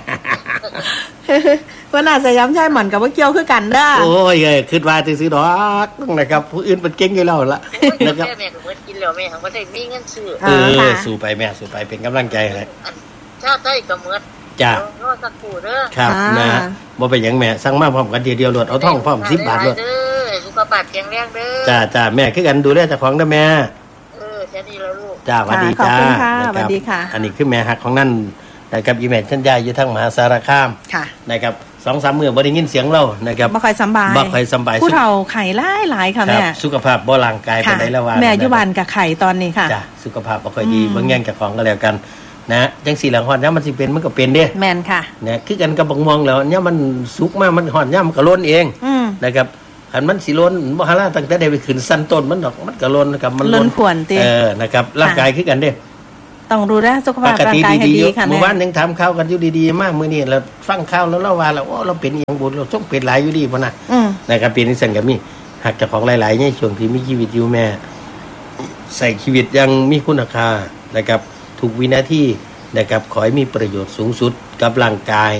เพื่อนอาจจะย้ำใช่เหมือนกับว่าเกี่ยวคือกันเด้อโอ้ยคิดว่าซื่อๆดอกนะครับผู้อื่นมันเก่งอยู่แล้วล่ะนะครับแม่ก็บ่กินแล้วแม่ก็บ่ได้มีเงินซื้อสู้ไปแม่สู้ไปเป็นกำลังใจให้ชาติไทยก็หมดจ้ารอสักครู่เด้อครับนะบ่เป็นหยังแม่สั่งมาพร้อมกันทีเดียวรวดเอาท่องพร้อม10 บาทรวดเด้อสุขภาพแข็งแรงเด้อจ้าแม่คือกันดูแลเจ้าของนะแม่แค่นี้แล้วลูกจ้าสวัสดีจ้าขอบคุณค่ะสวัสดีค่ะอันนี้คือแม่ฮักของนั่นนะครับอีแม่ชันยายอยู่ทั้งมหาสารคามค่ะนะครับ 2-3 มื้อบ่ได้ยินเสียงเรานะครับบ่ค่อยสบายผู้เฒ่าไข้หลายค่ะแม่สุขภาพบ่ร่างกายปานใดแล้วว่าแม่อยู่บ้านกับไข้ตอนนี้ค่ะจ้าสุขภาพบ่ค่อยดีเบิ่งแย่งเจ้าของก็แล้วกันนะจังสี่หลังฮอดยามมันสิเป็นมันก็เป็นเด้แม่นค่ะนะคือกันกับบักม่วงแล้วยามมันสุกมามันฮอดยามมันก็ล้นเองนะครับคันมันสิล้นบ่หาลาตั้งแต่ได้ไปขึ้นสั้นต้นมันดอกมันก็ล้นนะครับมันล้นควรตินะครับร่างกายคือกันเด้ต้องดูแลสุขภาพร่างกายให้ดีค่ะแม่เมื่อวานยังถามข่าวกันอยู่ดีๆมากมื้อนี้เราฟังข่าวแล้วเราว่าแล้วเราเป็นอีหยังบุญเราต้องเป็นหลายอยู่ดีพุ่นน่ะนะครับเป็นจังซั่นก็มีหักเจ้าของหลายๆในช่วงที่มีชีวิตอยู่แม่ใส่ชีวิตยังมีคุณค่านะครับทุกวินาทีนะครับขอให้มีประโยชน์สูงสุดกับร่างกาย